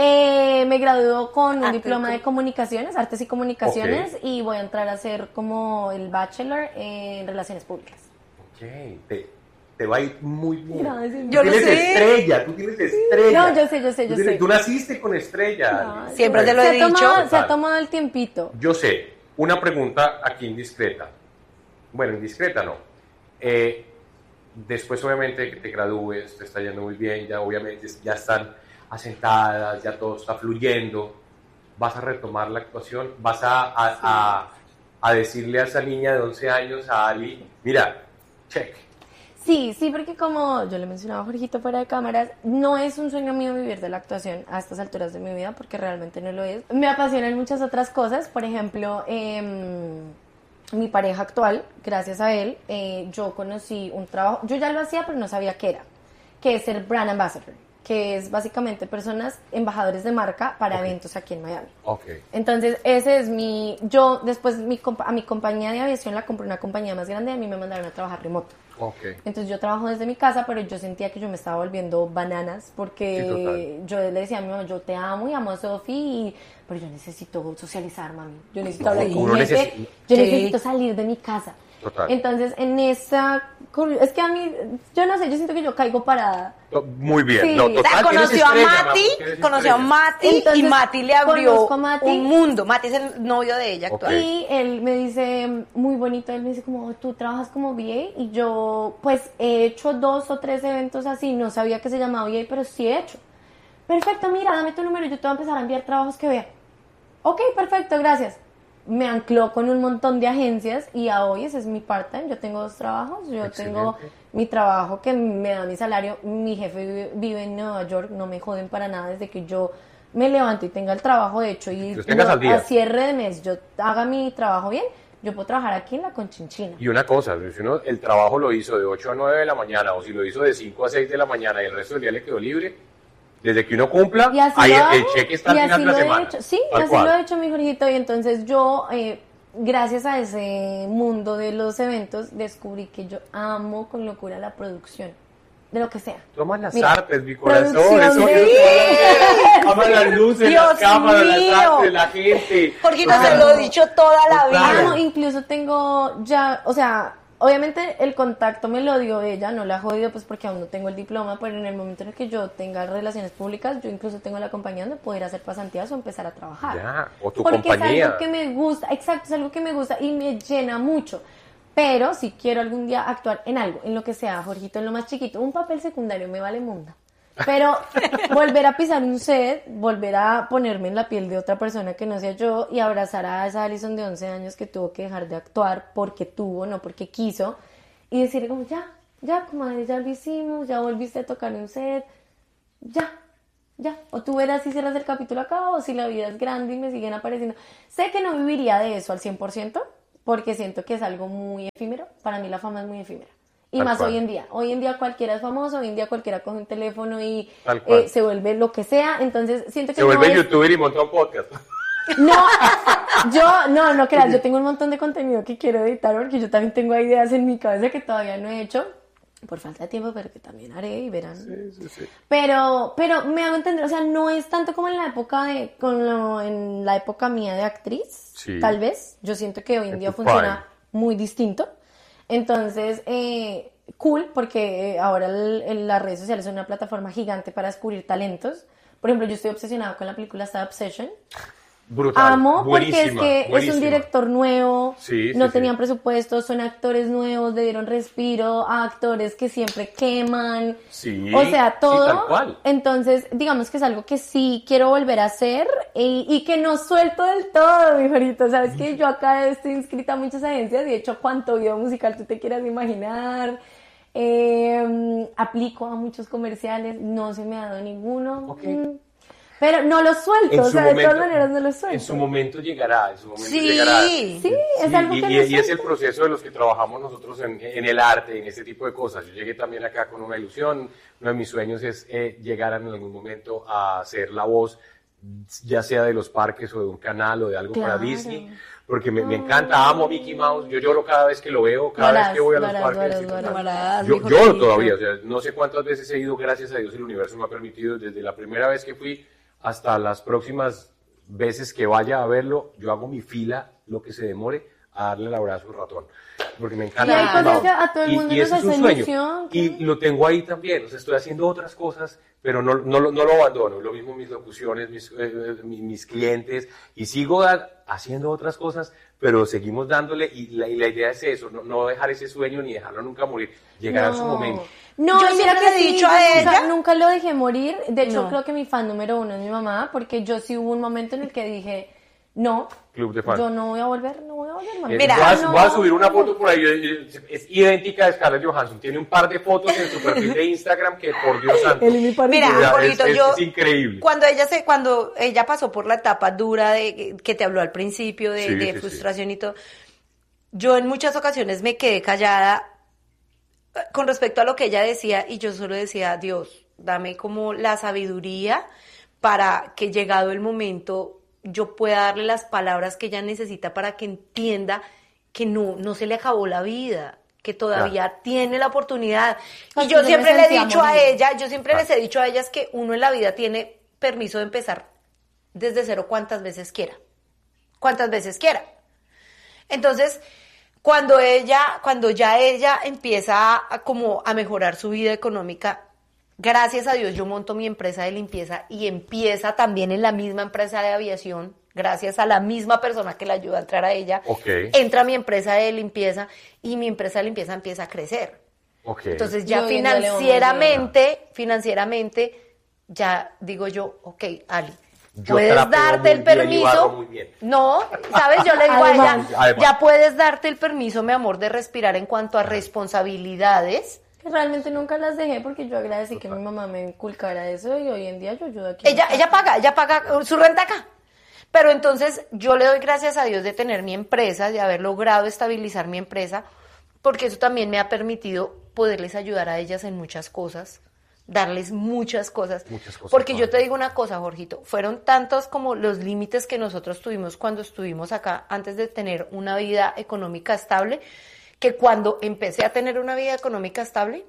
Eh, me graduó con un Arte diploma y de com- comunicaciones, artes y comunicaciones, Ok. y voy a entrar a hacer como el bachelor en relaciones públicas. Ok, te, te va a ir muy bien. Gracias. Tú Yo lo tienes sé. estrella, tú tienes estrella. No, yo sé, yo sé, Tú yo tienes- sé. Tú naciste con estrella. Ay, Siempre se- te lo se he ha dicho. tomado- se Total. ha tomado el tiempito. Yo sé, una pregunta aquí indiscreta. Bueno, indiscreta no. Eh, después, obviamente, que te gradúes, te está yendo muy bien, ya obviamente ya están asentadas, ya todo está fluyendo. ¿Vas a retomar la actuación? ¿Vas a, a, a, a decirle a esa niña de once años, a Ali, mira, check? Sí, sí, porque como yo le mencionaba a Jorgito fuera de cámaras, no es un sueño mío vivir de la actuación a estas alturas de mi vida, porque realmente no lo es. Me apasionan muchas otras cosas, por ejemplo, em, mi pareja actual, gracias a él, eh, yo conocí un trabajo, yo ya lo hacía, pero no sabía qué era, que es ser brand ambassador, que es básicamente personas, embajadores de marca para Ok. eventos aquí en Miami. Ok. Entonces, ese es mi, yo después mi, compa- a mi compañía de aviación la compré una compañía más grande y a mí me mandaron a trabajar remoto. Ok. Entonces yo trabajo desde mi casa, pero yo sentía que yo me estaba volviendo bananas Sí, porque total. yo le decía a mi mamá, yo te amo y amo a Sofi, y- pero yo necesito socializar, mami. Yo necesito No, hablar con uno gente, necesi- yo Sí. necesito salir de mi casa. Total. Entonces, en esa... Es que a mí, yo no sé, yo siento que yo caigo parada. Muy bien. Sí. No, O O sea, total, tienes conoció a estrella, Mati, vamos, tienes conoció a estrella. Mati y Entonces, Mati le abrió conozco a Mati. un mundo. Mati es el novio de ella actual. Ok. Y él me dice, muy bonito, él me dice como, tú trabajas como V A, y yo pues he hecho dos o tres eventos así, no sabía que se llamaba V A, pero sí he hecho. Perfecto, mira, dame tu número, yo te voy a empezar a enviar trabajos que vea. Ok, perfecto, gracias. Me ancló con un montón de agencias y a hoy ese es mi part-time, yo tengo dos trabajos, yo Excelente. tengo mi trabajo que me da mi salario, mi jefe vive, vive en Nueva York, no me joden para nada desde que yo me levanto y tenga el trabajo hecho y Los tengas no, al día. a cierre de mes yo haga mi trabajo bien, yo puedo trabajar aquí en la Conchinchina. Y una cosa, si uno el trabajo lo hizo de ocho a nueve de la mañana o si lo hizo de cinco a seis de la mañana y el resto del día le quedó libre, desde que uno cumpla, Y así ahí lo el, hago, el cheque está y al final así de la lo he semana. hecho, sí, Tal así cual. lo he hecho mi Jorgito, y entonces yo, eh, gracias a ese mundo de los eventos, descubrí que yo amo con locura la producción, de lo que sea. Tú amas las Mira, artes, mi corazón. producción Eso de- es amas las luces, Dios las cámaras, las mío. artes, la gente. Porque O no sea, se lo he dicho toda la total. vida. Amo, incluso tengo ya, o sea, obviamente el contacto me lo dio ella, no la ha jodido pues porque aún no tengo el diploma, pero en el momento en el que yo tenga relaciones públicas, yo incluso tengo la compañía donde poder hacer pasantías o empezar a trabajar. Ya, o tu porque compañía. es algo que me gusta, exacto, es algo que me gusta y me llena mucho. pero si quiero algún día actuar en algo, en lo que sea, Jorgito, en lo más chiquito, un papel secundario me vale munda. Pero volver a pisar un set, volver a ponerme en la piel de otra persona que no sea yo y abrazar a esa Alison de once años que tuvo que dejar de actuar porque tuvo, no porque quiso, y decir como ya, ya, comadre, ya lo hicimos, ya volviste a tocar un set, ya, ya. O tú verás si cierras el capítulo acá o si la vida es grande y me siguen apareciendo. Sé que no viviría de eso al cien por ciento porque siento que es algo muy efímero. Para mí la fama es muy efímera. Y Tal más cual. hoy en día. Hoy en día cualquiera es famoso, hoy en día cualquiera coge un teléfono y eh, se vuelve lo que sea. Entonces siento que Se vuelve no youtuber es... y monta un podcast. No, yo, no, no creas, yo tengo un montón de contenido que quiero editar porque yo también tengo ideas en mi cabeza que todavía no he hecho. Por falta de tiempo, pero que también haré y verán. Sí, sí, sí. Pero, pero me hago entender, o sea, no es tanto como en la época de, con lo, en la época mía de actriz, sí. Tal vez. Yo siento que hoy en, en día funciona prime. Muy distinto. Entonces, eh, cool, porque ahora el, el, las redes sociales son una plataforma gigante para descubrir talentos. Por ejemplo, yo estoy obsesionada con la película Star Obsession. Brutal. Amo porque es que buenísima. Es un director nuevo, sí, no sí, tenían sí. presupuesto, son actores nuevos, le dieron respiro a actores que siempre queman, sí, o sea, todo. Sí, tal cual. Entonces, digamos que es algo que sí quiero volver a hacer y, y que no suelto del todo, mi Jorito. Sabes que yo acá estoy inscrita a muchas agencias y de hecho cuánto video musical tú te quieras imaginar. Eh, aplico a muchos comerciales, no se me ha dado ninguno. Okay. Mm. Pero no lo suelto, o sea, momento, de todas maneras no lo suelto. En su momento llegará, en su momento sí, llegará. Sí, sí, es algo y, que y, no y es el proceso de los que trabajamos nosotros en, en el arte, en este tipo de cosas. Yo llegué también acá con una ilusión, uno de mis sueños es eh, llegar en algún momento a ser la voz, ya sea de los parques o de un canal o de algo claro. para Disney, porque me, me encanta, amo a Mickey Mouse, yo lloro cada vez que lo veo, cada varás, vez que voy a los varás, parques. Varás, varás, yo lloro todavía, o sea, no sé cuántas veces he ido, gracias a Dios el universo me ha permitido, desde la primera vez que fui hasta las próximas veces que vaya a verlo, yo hago mi fila, lo que se demore, a darle el abrazo al ratón. Porque me encanta. Y hay cosas que a todo el mundo y, y nos hace ilusión. Y lo tengo ahí también, o sea, estoy haciendo otras cosas, pero no, no, no lo abandono. Lo mismo mis locuciones, mis, eh, mis, mis clientes, y sigo da, haciendo otras cosas, pero seguimos dándole, y la, y la idea es eso, no, no dejar ese sueño ni dejarlo nunca morir, llegar no. a su momento. No, yo mira que le he dicho a ella. Nunca, nunca lo dejé morir. De hecho, no. creo que mi fan número uno es mi mamá, porque yo sí hubo un momento en el que dije, no, Club de fans. Yo no voy a volver, no voy a volver, mami. Mira, voy, a, no, voy a subir una foto por ahí, es idéntica de Scarlett Johansson, tiene un par de fotos en su perfil de Instagram que por Dios santo. Mira, Jorgito, es, yo, es increíble. Cuando ella se, cuando ella pasó por la etapa dura de que te habló al principio de, sí, de sí, frustración sí. y todo, yo en muchas ocasiones me quedé callada con respecto a lo que ella decía y yo solo decía, Dios, dame como la sabiduría para que llegado el momento yo pueda darle las palabras que ella necesita para que entienda que no, no se le acabó la vida, que todavía claro. tiene la oportunidad. Y yo siempre le he dicho a ella, yo siempre claro. les he dicho a ellas que uno en la vida tiene permiso de empezar desde cero cuantas veces quiera, cuantas veces quiera. Entonces, cuando ella, cuando ya ella empieza a, como a mejorar su vida económica, gracias a Dios yo monto mi empresa de limpieza y empieza también en la misma empresa de aviación, gracias a la misma persona que le ayuda a entrar a ella, okay. entra mi empresa de limpieza y mi empresa de limpieza empieza a crecer. Okay. Entonces ya financieramente, financieramente, ya digo yo, ok, Ali, yo puedes darte el permiso, no, sabes, yo le digo además, a ella, además. ya puedes darte el permiso, mi amor, de respirar en cuanto a responsabilidades. Realmente nunca las dejé porque yo agradecí que mi mamá me inculcara eso y hoy en día yo ayudo aquí. Ella, ella paga, ella paga su renta acá. Pero entonces yo le doy gracias a Dios de tener mi empresa, de haber logrado estabilizar mi empresa, porque eso también me ha permitido poderles ayudar a ellas en muchas cosas, darles muchas cosas. Muchas cosas porque yo te digo una cosa, Jorgito, fueron tantos como los límites que nosotros tuvimos cuando estuvimos acá antes de tener una vida económica estable, que cuando empecé a tener una vida económica estable,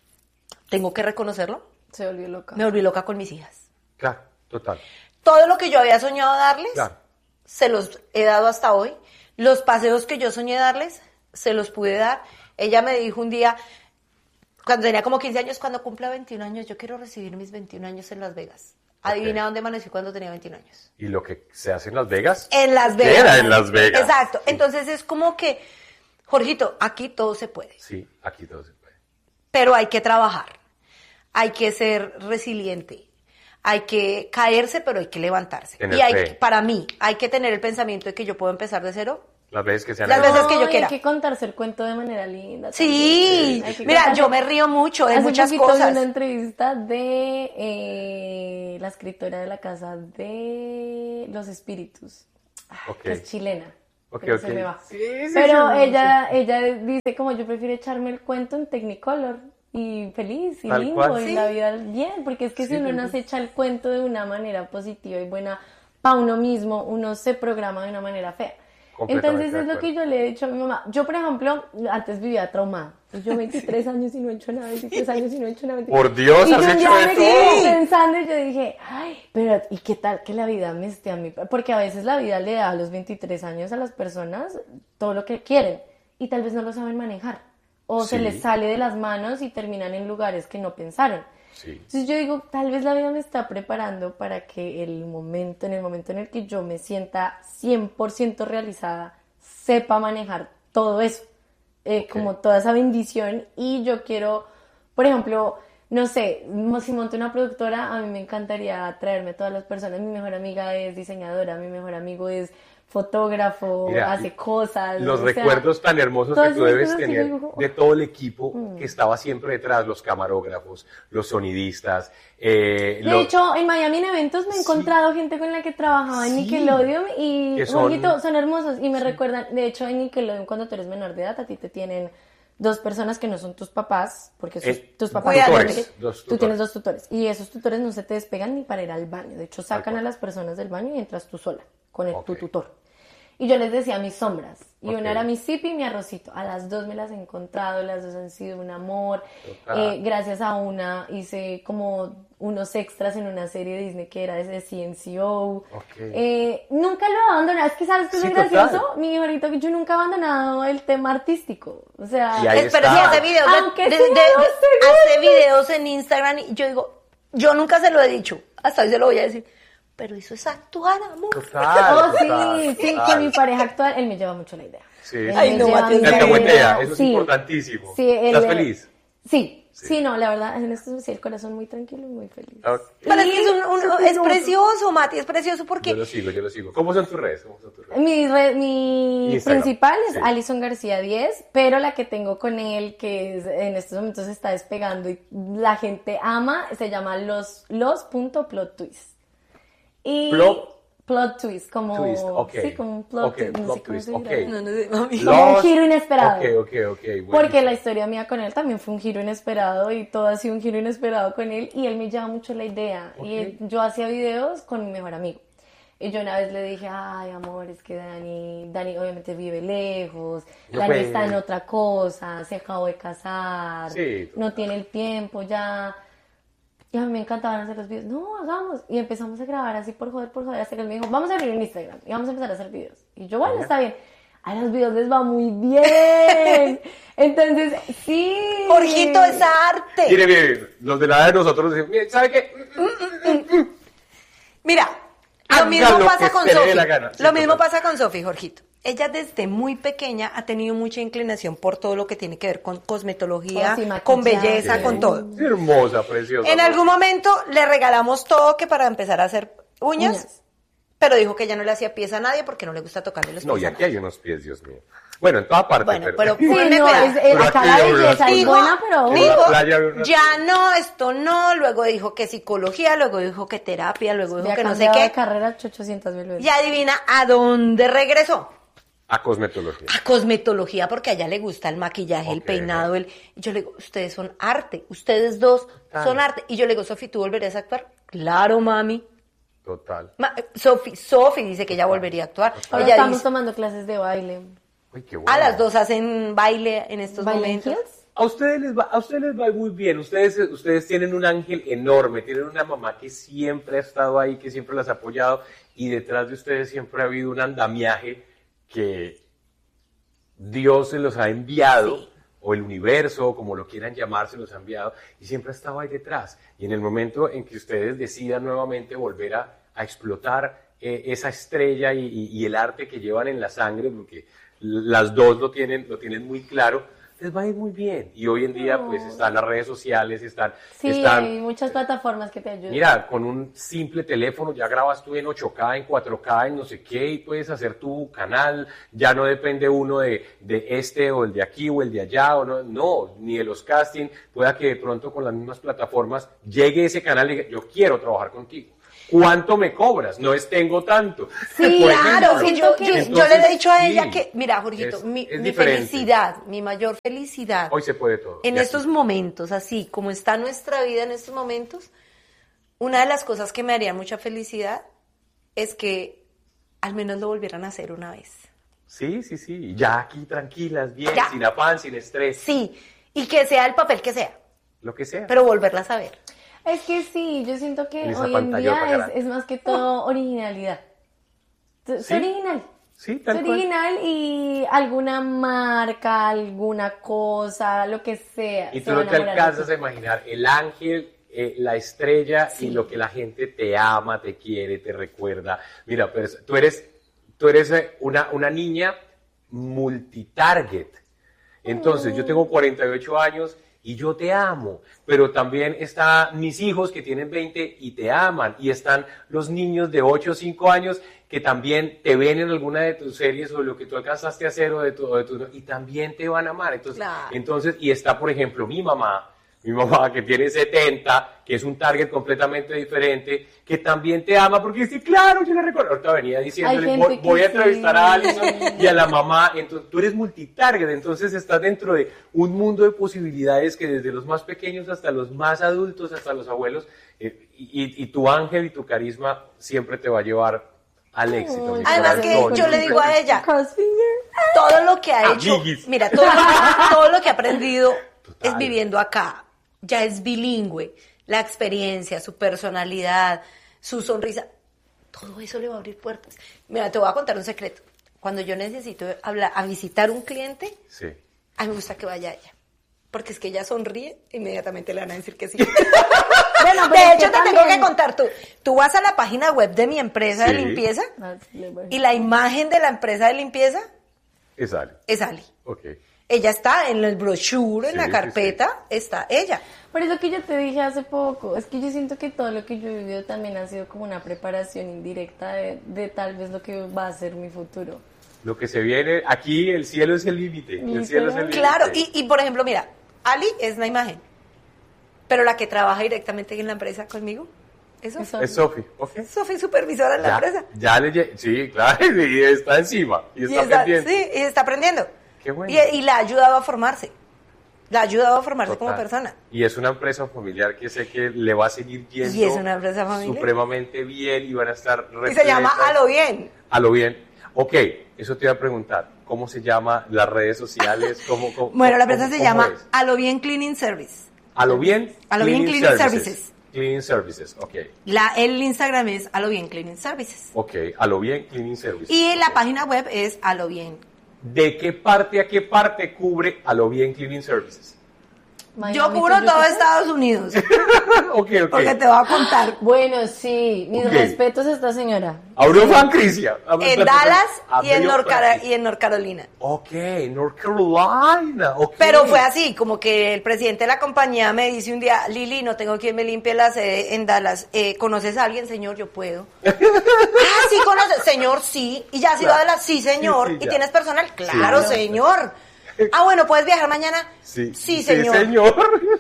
tengo que reconocerlo, se volvió loca. Me volví loca con mis hijas. Claro, total. Todo lo que yo había soñado darles, claro. se los he dado hasta hoy. Los paseos que yo soñé darles, se los pude dar. Ella me dijo un día, cuando tenía como quince años, cuando cumpla veintiún años, yo quiero recibir mis veintiún años en Las Vegas. Adivina okay. dónde amanecí cuando tenía veintiún años. ¿Y lo que se hace en Las Vegas? En Las Vegas. Era en Las Vegas. Exacto. Entonces es como que, Jorgito, aquí todo se puede. Sí, aquí todo se puede. Pero hay que trabajar, hay que ser resiliente, hay que caerse, pero hay que levantarse. Tener y hay, fe. para mí, hay que tener el pensamiento de que yo puedo empezar de cero. Las veces que sean Las veces que yo No, y quiera. Hay que contarse el cuento de manera linda. Sí, también. Hay que mira, contarse- yo me río mucho de Hace muchas poquito vi cosas. una entrevista de eh, la escritora de la Casa de los Espíritus, ah, Ok. que es chilena. Ok, pero ok. se me va. Sí, sí, Pero sí, ella, ella dice como yo prefiero echarme el cuento en Technicolor y feliz y Tal lindo cual. y Sí. la vida bien, porque es que Sí, si uno tal no cual. se echa el cuento de una manera positiva y buena para uno mismo, uno se programa de una manera fea. Completamente Entonces de es lo acuerdo. que yo le he dicho a mi mamá. Yo, por ejemplo, antes vivía traumada. Y yo veintitrés años y no he hecho nada, veintitrés años y no he hecho nada. Por Dios, y has yo un hecho día de me todo. quedé pensando y yo dije, ay, pero ¿y qué tal que la vida me esté a mí? Porque a veces la vida le da a los veintitrés años a las personas todo lo que quieren y tal vez no lo saben manejar. O se Sí. les sale de las manos y terminan en lugares que no pensaron. Sí. Entonces yo digo, tal vez la vida me está preparando para que el momento, en el momento en el que yo me sienta cien por ciento realizada, sepa manejar todo eso, eh, Ok. como toda esa bendición. Y yo quiero, por ejemplo, no sé, si monto una productora, a mí me encantaría traerme a todas las personas. Mi mejor amiga es diseñadora, mi mejor amigo es fotógrafo, Mira, hace cosas. Los o sea, recuerdos tan hermosos que todas tú esas debes cosas que tener yo digo, de todo el equipo que estaba siempre detrás, los camarógrafos, los sonidistas. Eh, De los- hecho, en Miami en eventos me he Sí. encontrado gente con la que trabajaba en Sí. Nickelodeon y Que son- Jorgito, son hermosos y me recuerdan, de hecho en Nickelodeon cuando tú eres menor de edad a ti te tienen dos personas que no son tus papás, porque sus- Eh, tus papás tutores, no tienen- dos tú tutores. tienes dos tutores y esos tutores no se te despegan ni para ir al baño, de hecho sacan cual. a las personas del baño y entras tú sola con el, tu Ok. tutor. Y yo les decía mis sombras. Y Ok. una era mi Zipi y mi Arrocito. A las dos me las he encontrado, las dos han sido un amor. Total. Eh, gracias a una hice como unos extras en una serie de Disney que era de C N C O. Ok. Eh, nunca lo he abandonado. Es que sabes que es Sí, muy gracioso, total. mi hijito, que yo nunca he abandonado el tema artístico. O sea, Y ahí Es- pero está. sí hace videos, de- Aunque de- sea de- dos de- segundos. hace videos en Instagram y yo digo, yo nunca se lo he dicho, hasta hoy se lo voy a decir, pero eso es actuar, amor. Total, oh, total, sí, sí, total. que mi pareja actual, él me lleva mucho la idea. Sí, Él sí. Ay, me no, lleva Mati, es mucho Te la alcahuetea, idea. eso es Sí. importantísimo. Sí, él- ¿Estás feliz? Sí, sí, no, la verdad, en esto sí, el corazón muy tranquilo y muy feliz. Ok. Pero es que es, un- un- Sí, es no. precioso, Mati, es precioso Yo porque lo sigo, yo lo sigo. ¿Cómo son tus redes? ¿Cómo son tus redes? Mi, red- mi Instagram, principal es sí. Alison García diez, pero la que tengo con él, que es- en estos momentos se está despegando y la gente ama, se llama los, los punto plot twist. Y Plot- plot twist, como, Twist, ok. sí, como un plot Ok, twist, no plot sé cómo twist, se ok. dirá. no, no sé, mami. Como un Los- giro inesperado. Ok, ok, ok. Porque buenísimo. la historia mía con él también fue un giro inesperado y todo ha sido un giro inesperado con él y él me lleva mucho la idea. Y él- yo hacía videos con mi mejor amigo. Y yo una vez le dije, ay, amor, es que Dani, Dani obviamente vive lejos, No Dani puede. está en otra cosa, se acabó de casar, Sí. no tiene el tiempo ya. Y a mí me encantaban hacer los videos. No, hagamos. Y empezamos a grabar así por joder, por joder, hasta que él me dijo, vamos a abrir un Instagram y vamos a empezar a hacer videos. Y yo, bueno, está bien. A los videos les va muy bien. Entonces, sí. Jorgito es arte. Mire, mire, los de la edad de nosotros decimos, mire, ¿sabe qué? Mira, Haga lo mismo lo pasa que con se le dé Sofi. la gana. Sí, Lo mismo total. pasa con Sofi, Jorgito. Ella desde muy pequeña ha tenido mucha inclinación por todo lo que tiene que ver con cosmetología, Oh, sí, maquillaje. con belleza, Sí. con todo. Es hermosa, preciosa. En algún momento le regalamos todo que para empezar a hacer uñas, Uñas. pero dijo que ella no le hacía pies a nadie porque no le gusta tocarle los No, pies y a aquí nadie. hay unos pies, Dios mío. Bueno, en toda parte, Bueno, pero... pero Sí, ponle no, cuidado. es, es- Pero acá aquí la hay una- belleza es Dijo, buena, pero... En dijo, la playa había una- ya no, esto no, luego dijo que psicología, luego dijo que terapia, luego dijo Había que no sé cambiado de qué. carrera ochocientas mil veces. Y adivina a dónde regresó. A cosmetología. A cosmetología, porque a ella le gusta el maquillaje, el Ok. peinado, el... Y yo le digo, ustedes son arte, ustedes dos Total. son arte. Y yo le digo, Sofi, ¿tú volverías a actuar? Claro, mami. Total. Ma- Sofi, Sofi dice que ella volvería a actuar. Ahora Ella estamos dice, tomando clases de baile. Uy, qué bueno. a las dos hacen baile en estos ¿Baile en momentos. heels? A ustedes les va, a ustedes les va muy bien. Ustedes, ustedes tienen un ángel enorme, tienen una mamá que siempre ha estado ahí, que siempre las ha apoyado, y detrás de ustedes siempre ha habido un andamiaje que Dios se los ha enviado, Sí. o el universo, como lo quieran llamar, se los ha enviado, y siempre ha estado ahí detrás. Y en el momento en que ustedes decidan nuevamente volver a, a explotar eh, esa estrella y, y- y el arte que llevan en la sangre, porque las dos lo tienen, lo tienen muy claro, les va a ir muy bien. Y hoy en día, No. pues, están las redes sociales, están... Sí, están hay muchas plataformas que te ayudan. Mira, con un simple teléfono ya grabas tú en ocho K, en cuatro K, en no sé qué, y puedes hacer tu canal. Ya no depende uno de, de este o el de aquí o el de allá, o no, no, ni de los castings. Pueda que de pronto con las mismas plataformas llegue ese canal y diga, yo quiero trabajar contigo. ¿Cuánto me cobras? No es tengo tanto. Sí, Por Claro, ejemplo. y yo, yo, yo Entonces, le he dicho a sí, ella que, mira, Jorgito, es- mi, es mi diferente. felicidad, mi mayor felicidad Hoy se puede todo. en y así. estos momentos, así como está nuestra vida en estos momentos, una de las cosas que me haría mucha felicidad es que al menos lo volvieran a hacer una vez. Sí, sí, sí. Ya aquí tranquilas, bien, Ya. sin afán, sin estrés, Sí, y que sea el papel que sea, lo que sea. pero volverla a saber. Es que sí, yo siento que En esa hoy en pantallota, día es, carajo. es más que todo originalidad. Es Sí. original. Sí, Es tal cual. original y alguna marca, alguna cosa, lo que sea. Y se tú va no a te enamorar de alcanzas ti. a imaginar el ángel, eh, la estrella y lo que la gente te ama, te quiere, te recuerda. Mira, pues tú eres, tú eres eh, una, una niña multitarget. Entonces, yo tengo cuarenta y ocho años y yo te amo, pero también están mis hijos que tienen veinte y te aman, y están los niños de ocho o cinco años que también te ven en alguna de tus series o lo que tú alcanzaste a hacer o de tu, o de tu- y también te van a amar. Entonces, Claro. entonces, y está, por ejemplo, mi mamá, mi mamá que tiene setenta, que es un target completamente diferente, que también te ama, porque dice, claro, yo la recuerdo. Ahorita venía diciéndole, gente voy, que voy a sí. entrevistar a Alison y a la mamá. Entonces, tú eres multitarget, entonces estás dentro de un mundo de posibilidades que desde los más pequeños hasta los más adultos, hasta los abuelos, eh, y, y tu ángel y tu carisma siempre te va a llevar al éxito. mi Además que corazón. yo le digo a ella, Crossfinger. todo lo que ha hecho, Amiguis. mira, todo, todo lo que ha aprendido Total. es viviendo acá. Ya es bilingüe. La experiencia, su personalidad, su sonrisa, todo eso le va a abrir puertas. Mira, te voy a contar un secreto. Cuando yo necesito hablar, a visitar un cliente, Sí. a mí me gusta que vaya ella. Porque es que ella sonríe, inmediatamente le van a decir que sí. Bueno, pero De es hecho, que te tengo también- que contar tú. Tú vas a la página web de mi empresa de Sí. limpieza That's liberty. y la imagen de la empresa de limpieza Es Ale. es Ali. Ok. Ella está en el brochure, en Sí, la sí, carpeta, está ella. Por eso que yo te dije hace poco, es que yo siento que todo lo que yo he vivido también ha sido como una preparación indirecta de, de tal vez lo que va a ser mi futuro. Lo que se viene, aquí el cielo es el límite. El cielo es el límite. Claro, y, y por ejemplo, mira, Ali es la imagen, pero la que trabaja directamente en la empresa conmigo, eso. Eso. Es Sofi, ok. Sofi, supervisora en la Ya, empresa. ya le lle- sí, claro, y está encima, y Y está, está, pendiente. sí, y está aprendiendo. Qué bueno. Y, y la ha ayudado a formarse. La ha ayudado a formarse como Total. persona. Y es una empresa familiar que sé que le va a seguir yendo Y es una empresa familiar. supremamente bien y van a estar Y se llama repletas. A lo bien. A lo bien. Ok, eso te iba a preguntar. ¿Cómo se llama las redes sociales? ¿Cómo, cómo- Bueno, la cómo- empresa se cómo llama es? A lo bien Cleaning Service. A lo bien. A lo bien Cleaning Services. Cleaning Services, ok. La, el Instagram es A lo bien Cleaning Services. Ok, a lo bien Cleaning Services. Y la Ok. página web es A lo bien. ¿De qué parte a qué parte cubre a lo bien Cleaning Services? Miami Yo to cubro todo Yucatán. Estados Unidos. ok, ok. Porque te voy a contar. Bueno, sí, mis Ok. respetos a esta señora. Aurofan Crisia. En Dallas y en, Abrió North Cara- práctica. y en North Carolina. Ok, North Carolina. ok. Pero fue así, como que el presidente de la compañía me dice un día, Lili, no tengo quien me limpie la sede en Dallas. Eh, ¿Conoces a alguien, señor? Yo puedo. ah, sí, conoces. Señor, sí. ¿Y ya has ido a Claro. Dallas? Sí, señor. Sí, sí, ¿Y ya. tienes personal? Claro, Sí. señor. Ah, bueno, ¿puedes viajar mañana? Sí, Sí, señor. Sí, señor.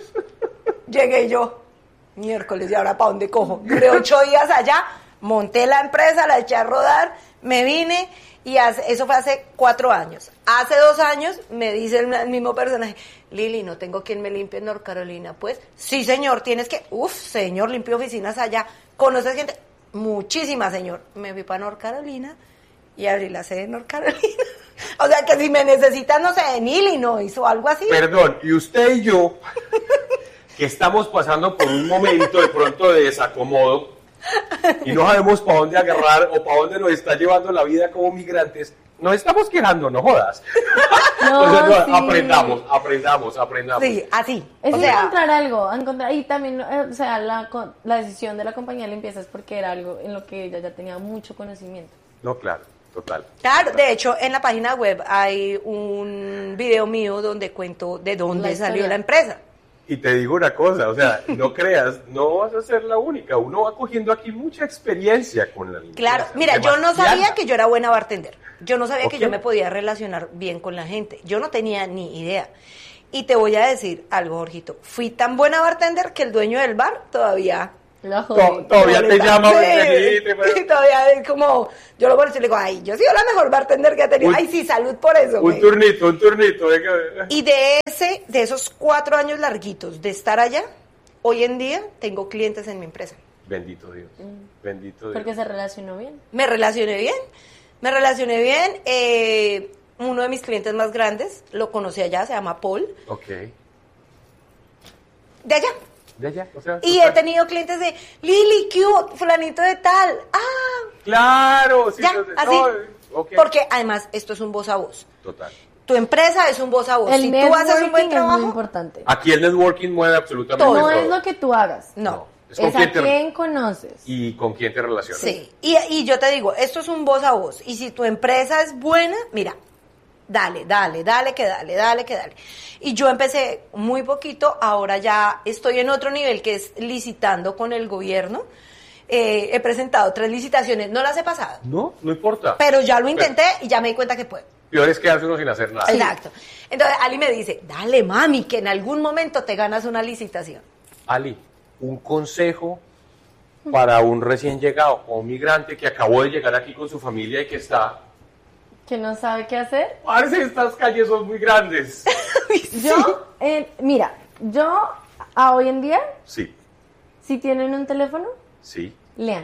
Llegué yo, miércoles, ¿y ahora para dónde cojo? Duré ocho días allá, monté la empresa, la eché a rodar, me vine y hace- eso fue hace cuatro años. Hace dos años me dice el, el mismo personaje, Lili, no tengo quien me limpie en North Carolina. Pues, sí, señor, tienes que, uf, señor, limpio oficinas allá. ¿Conoces gente? Muchísima, señor. Me fui para North Carolina y abrí la sede en North Carolina. O sea, que si me necesitan, no sé, en Illinois o algo así. Perdón, y usted y yo, que estamos pasando por un momento de pronto de desacomodo y no sabemos para dónde agarrar o para dónde nos está llevando la vida como migrantes, nos estamos quejando, no jodas. No, Entonces, no, sí. aprendamos, aprendamos, aprendamos. Sí, así. Es o sea, encontrar algo, encontrar, y también, eh, o sea, la, con- la decisión de la compañía de limpieza es porque era algo en lo que ella ya tenía mucho conocimiento. No, claro. Total. Claro, de hecho, en la página web hay un video mío donde cuento de dónde La salió historia. la empresa. Y te digo una cosa, o sea, no creas, no vas a ser la única. Uno va cogiendo aquí mucha experiencia con la limpieza. Claro, mira, yo no demasiada. sabía que yo era buena bartender. Yo no sabía Ok. que yo me podía relacionar bien con la gente. Yo no tenía ni idea. Y te voy a decir algo, Jorgito. Fui tan buena bartender que el dueño del bar todavía... La To- jodí. todavía te llama. Sí, porque sí, te puede- sí, todavía es como... Yo lo conozco y le digo, ay, yo he sido la mejor bartender que ha tenido. Un- Ay, sí, salud por eso. Un güey. turnito, un turnito. venga. Y de ese, de esos cuatro años larguitos de estar allá, hoy en día tengo clientes en mi empresa. Bendito Dios, bendito Dios. Porque se relacionó bien. Me relacioné bien, me relacioné bien. eh, uno de mis clientes más grandes, lo conocí allá, se llama Paul, Ok. de allá. De allá, o sea. Y he tenido clientes de, Lili, ¿qué hubo? Fulanito de tal. Ah, Claro, sí. ya, no sé, así. no, ok. Porque además esto es un voz a voz. Total. Tu empresa es un voz a voz. El Si tú haces un buen networking es muy trabajo, importante. Aquí el networking mueve absolutamente Todo. No todo. es lo que tú hagas. no. Es con Es quién a te- quién conoces. y con quién te relacionas. Sí, y, y yo te digo, esto es un voz a voz. Y si tu empresa es buena, mira, dale, dale, dale, que dale, dale, que dale. Y yo empecé muy poquito, ahora ya estoy en otro nivel que es licitando con el gobierno. Eh, he presentado tres licitaciones, no las he pasado, No, no importa. pero ya lo intenté y ya me di cuenta que puedo. Peor es quedarse uno sin hacer nada. Exacto. Entonces Ali me dice, dale mami, que en algún momento te ganas una licitación. Ali, un consejo para un recién llegado o un migrante que acabó de llegar aquí con su familia y que está... Que no sabe qué hacer. Parece estas calles son muy grandes. Yo, eh, mira, yo a hoy en día, Sí, si tienen un teléfono, sí. lean.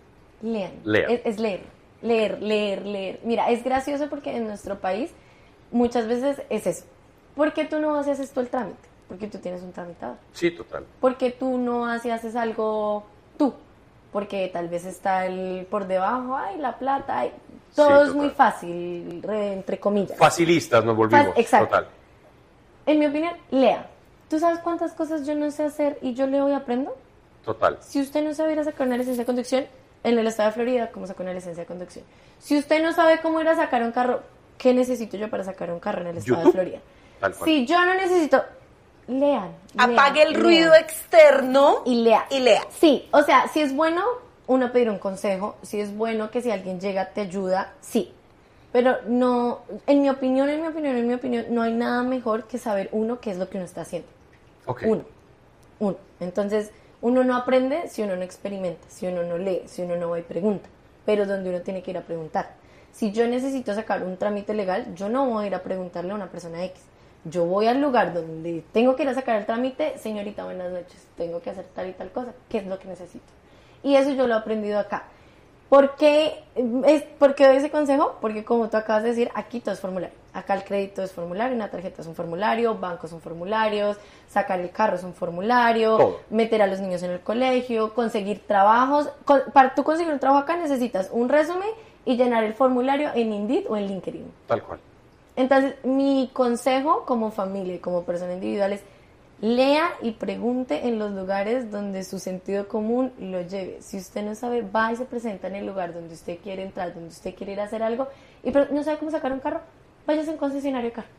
Lean. Lean. Es, es leer. Leer, leer, leer. Mira, es gracioso porque en nuestro país muchas veces es eso. ¿Por qué tú no vas y haces tú el trámite? Porque tú tienes un tramitador. Sí, total. Porque tú no vas y haces algo tú. Porque tal vez está el por debajo, ay, la plata, ay. Todo Sí, es total. muy fácil, re- entre comillas. Facilistas nos volvimos. Fa- exacto. Total. En mi opinión, lea. ¿Tú sabes cuántas cosas yo no sé hacer y yo leo y aprendo? Total. Si usted no sabe ir a sacar una licencia de conducción, en el estado de Florida, ¿cómo saco una licencia de conducción? Si usted no sabe cómo ir a sacar un carro, ¿qué necesito yo para sacar un carro en el estado YouTube. de Florida? Tal cual. Si yo no necesito, lean. Apague lean, el ruido lean. externo y lea. y lea. Sí, o sea, si es bueno uno pedir un consejo, si es bueno que si alguien llega te ayuda, sí. Pero no, en mi opinión, en mi opinión, en mi opinión, no hay nada mejor que saber uno qué es lo que uno está haciendo. Ok. Uno, uno. Entonces, uno no aprende si uno no experimenta, si uno no lee, si uno no va y pregunta, pero donde uno tiene que ir a preguntar. Si yo necesito sacar un trámite legal, yo no voy a ir a preguntarle a una persona X. Yo voy al lugar donde tengo que ir a sacar el trámite, señorita, buenas noches, tengo que hacer tal y tal cosa, ¿qué es lo que necesito? Y eso yo lo he aprendido acá. ¿Por qué, es, ¿Por qué doy ese consejo? Porque como tú acabas de decir, aquí todo es formulario. Acá el crédito es formulario, una tarjeta es un formulario, bancos son formularios, sacar el carro es un formulario, Todo. meter a los niños en el colegio, conseguir trabajos. Con- para tú conseguir un trabajo acá necesitas un resumen y llenar el formulario en Indeed o en LinkedIn. Tal cual. Entonces, mi consejo como familia y como persona individual es lea y pregunte en los lugares donde su sentido común lo lleve. Si usted no sabe, va y se presenta en el lugar donde usted quiere entrar, donde usted quiere ir a hacer algo, y pero no sabe cómo sacar un carro, váyase a un concesionario de carro.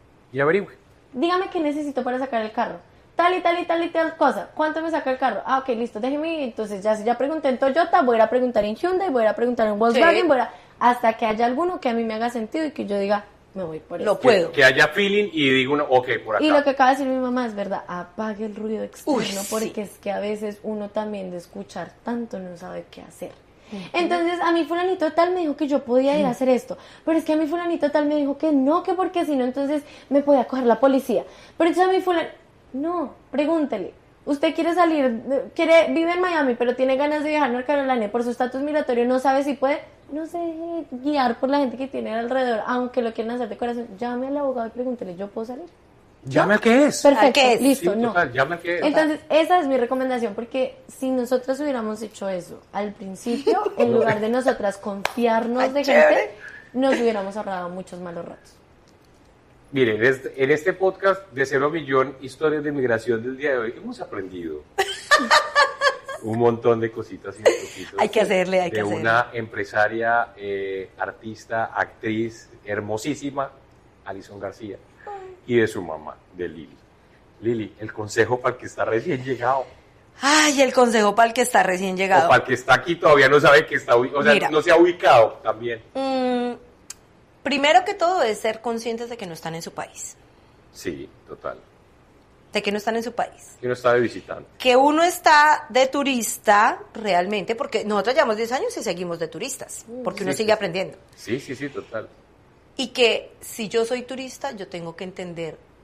Y averigüe. Dígame qué necesito para sacar el carro. Tal y tal y tal y tal cosa. ¿Cuánto me saca el carro? Ah, ok, listo, déjeme ir. Entonces, ya si ya pregunté en Toyota, voy a ir a preguntar en Hyundai, voy a ir a preguntar en Volkswagen, Sí. voy a ir a- hasta que haya alguno que a mí me haga sentido y que yo diga, me voy por Lo eso. puedo. Que haya feeling y diga uno, ok, por acá. Y lo que acaba de decir mi mamá es verdad, apague el ruido externo, Uy, sí. porque es que a veces uno también de escuchar tanto no sabe qué hacer. Entonces a mí fulanito tal me dijo que yo podía ir a hacer esto, pero es que a mí fulanito tal me dijo que no, que porque si no entonces me podía coger la policía. Pero entonces a mí fulanito, no, pregúntele. Usted quiere salir, quiere vive en Miami, pero tiene ganas de viajar a North Carolina y por su estatus migratorio no sabe si puede, no se deje guiar por la gente que tiene alrededor, aunque lo quieran hacer de corazón. Llame al abogado y pregúntele, ¿yo puedo salir? Llame a qué es. Perfecto, ¿A qué es? listo, Sí, no. total, llame a qué es. Entonces, esa es mi recomendación, porque si nosotras hubiéramos hecho eso al principio, en lugar de nosotras confiarnos Ay, de chévere. gente, nos hubiéramos ahorrado muchos malos ratos. Miren, en este, en este podcast de Cero Millón, historias de migración del día de hoy, hemos aprendido un montón de cositas y truquitos. Hay que hacerle, hay que de hacerle. una empresaria, eh, artista, actriz hermosísima, Alison García, y de su mamá, de Lili. Lili, el consejo para el que está recién llegado. Ay, el consejo para el que está recién llegado. O para el que está aquí todavía no sabe que está ubicado, o sea, Mira. no se ha ubicado también. Mm, primero que todo es ser conscientes de que no están en su país. Sí, total. De que no están en su país. Que uno está de visitante. Que uno está de turista realmente, porque nosotros llevamos diez años y seguimos de turistas, porque uno Sí, sigue sí. aprendiendo. Sí, sí, sí, total. Y que si yo soy turista, yo tengo que entender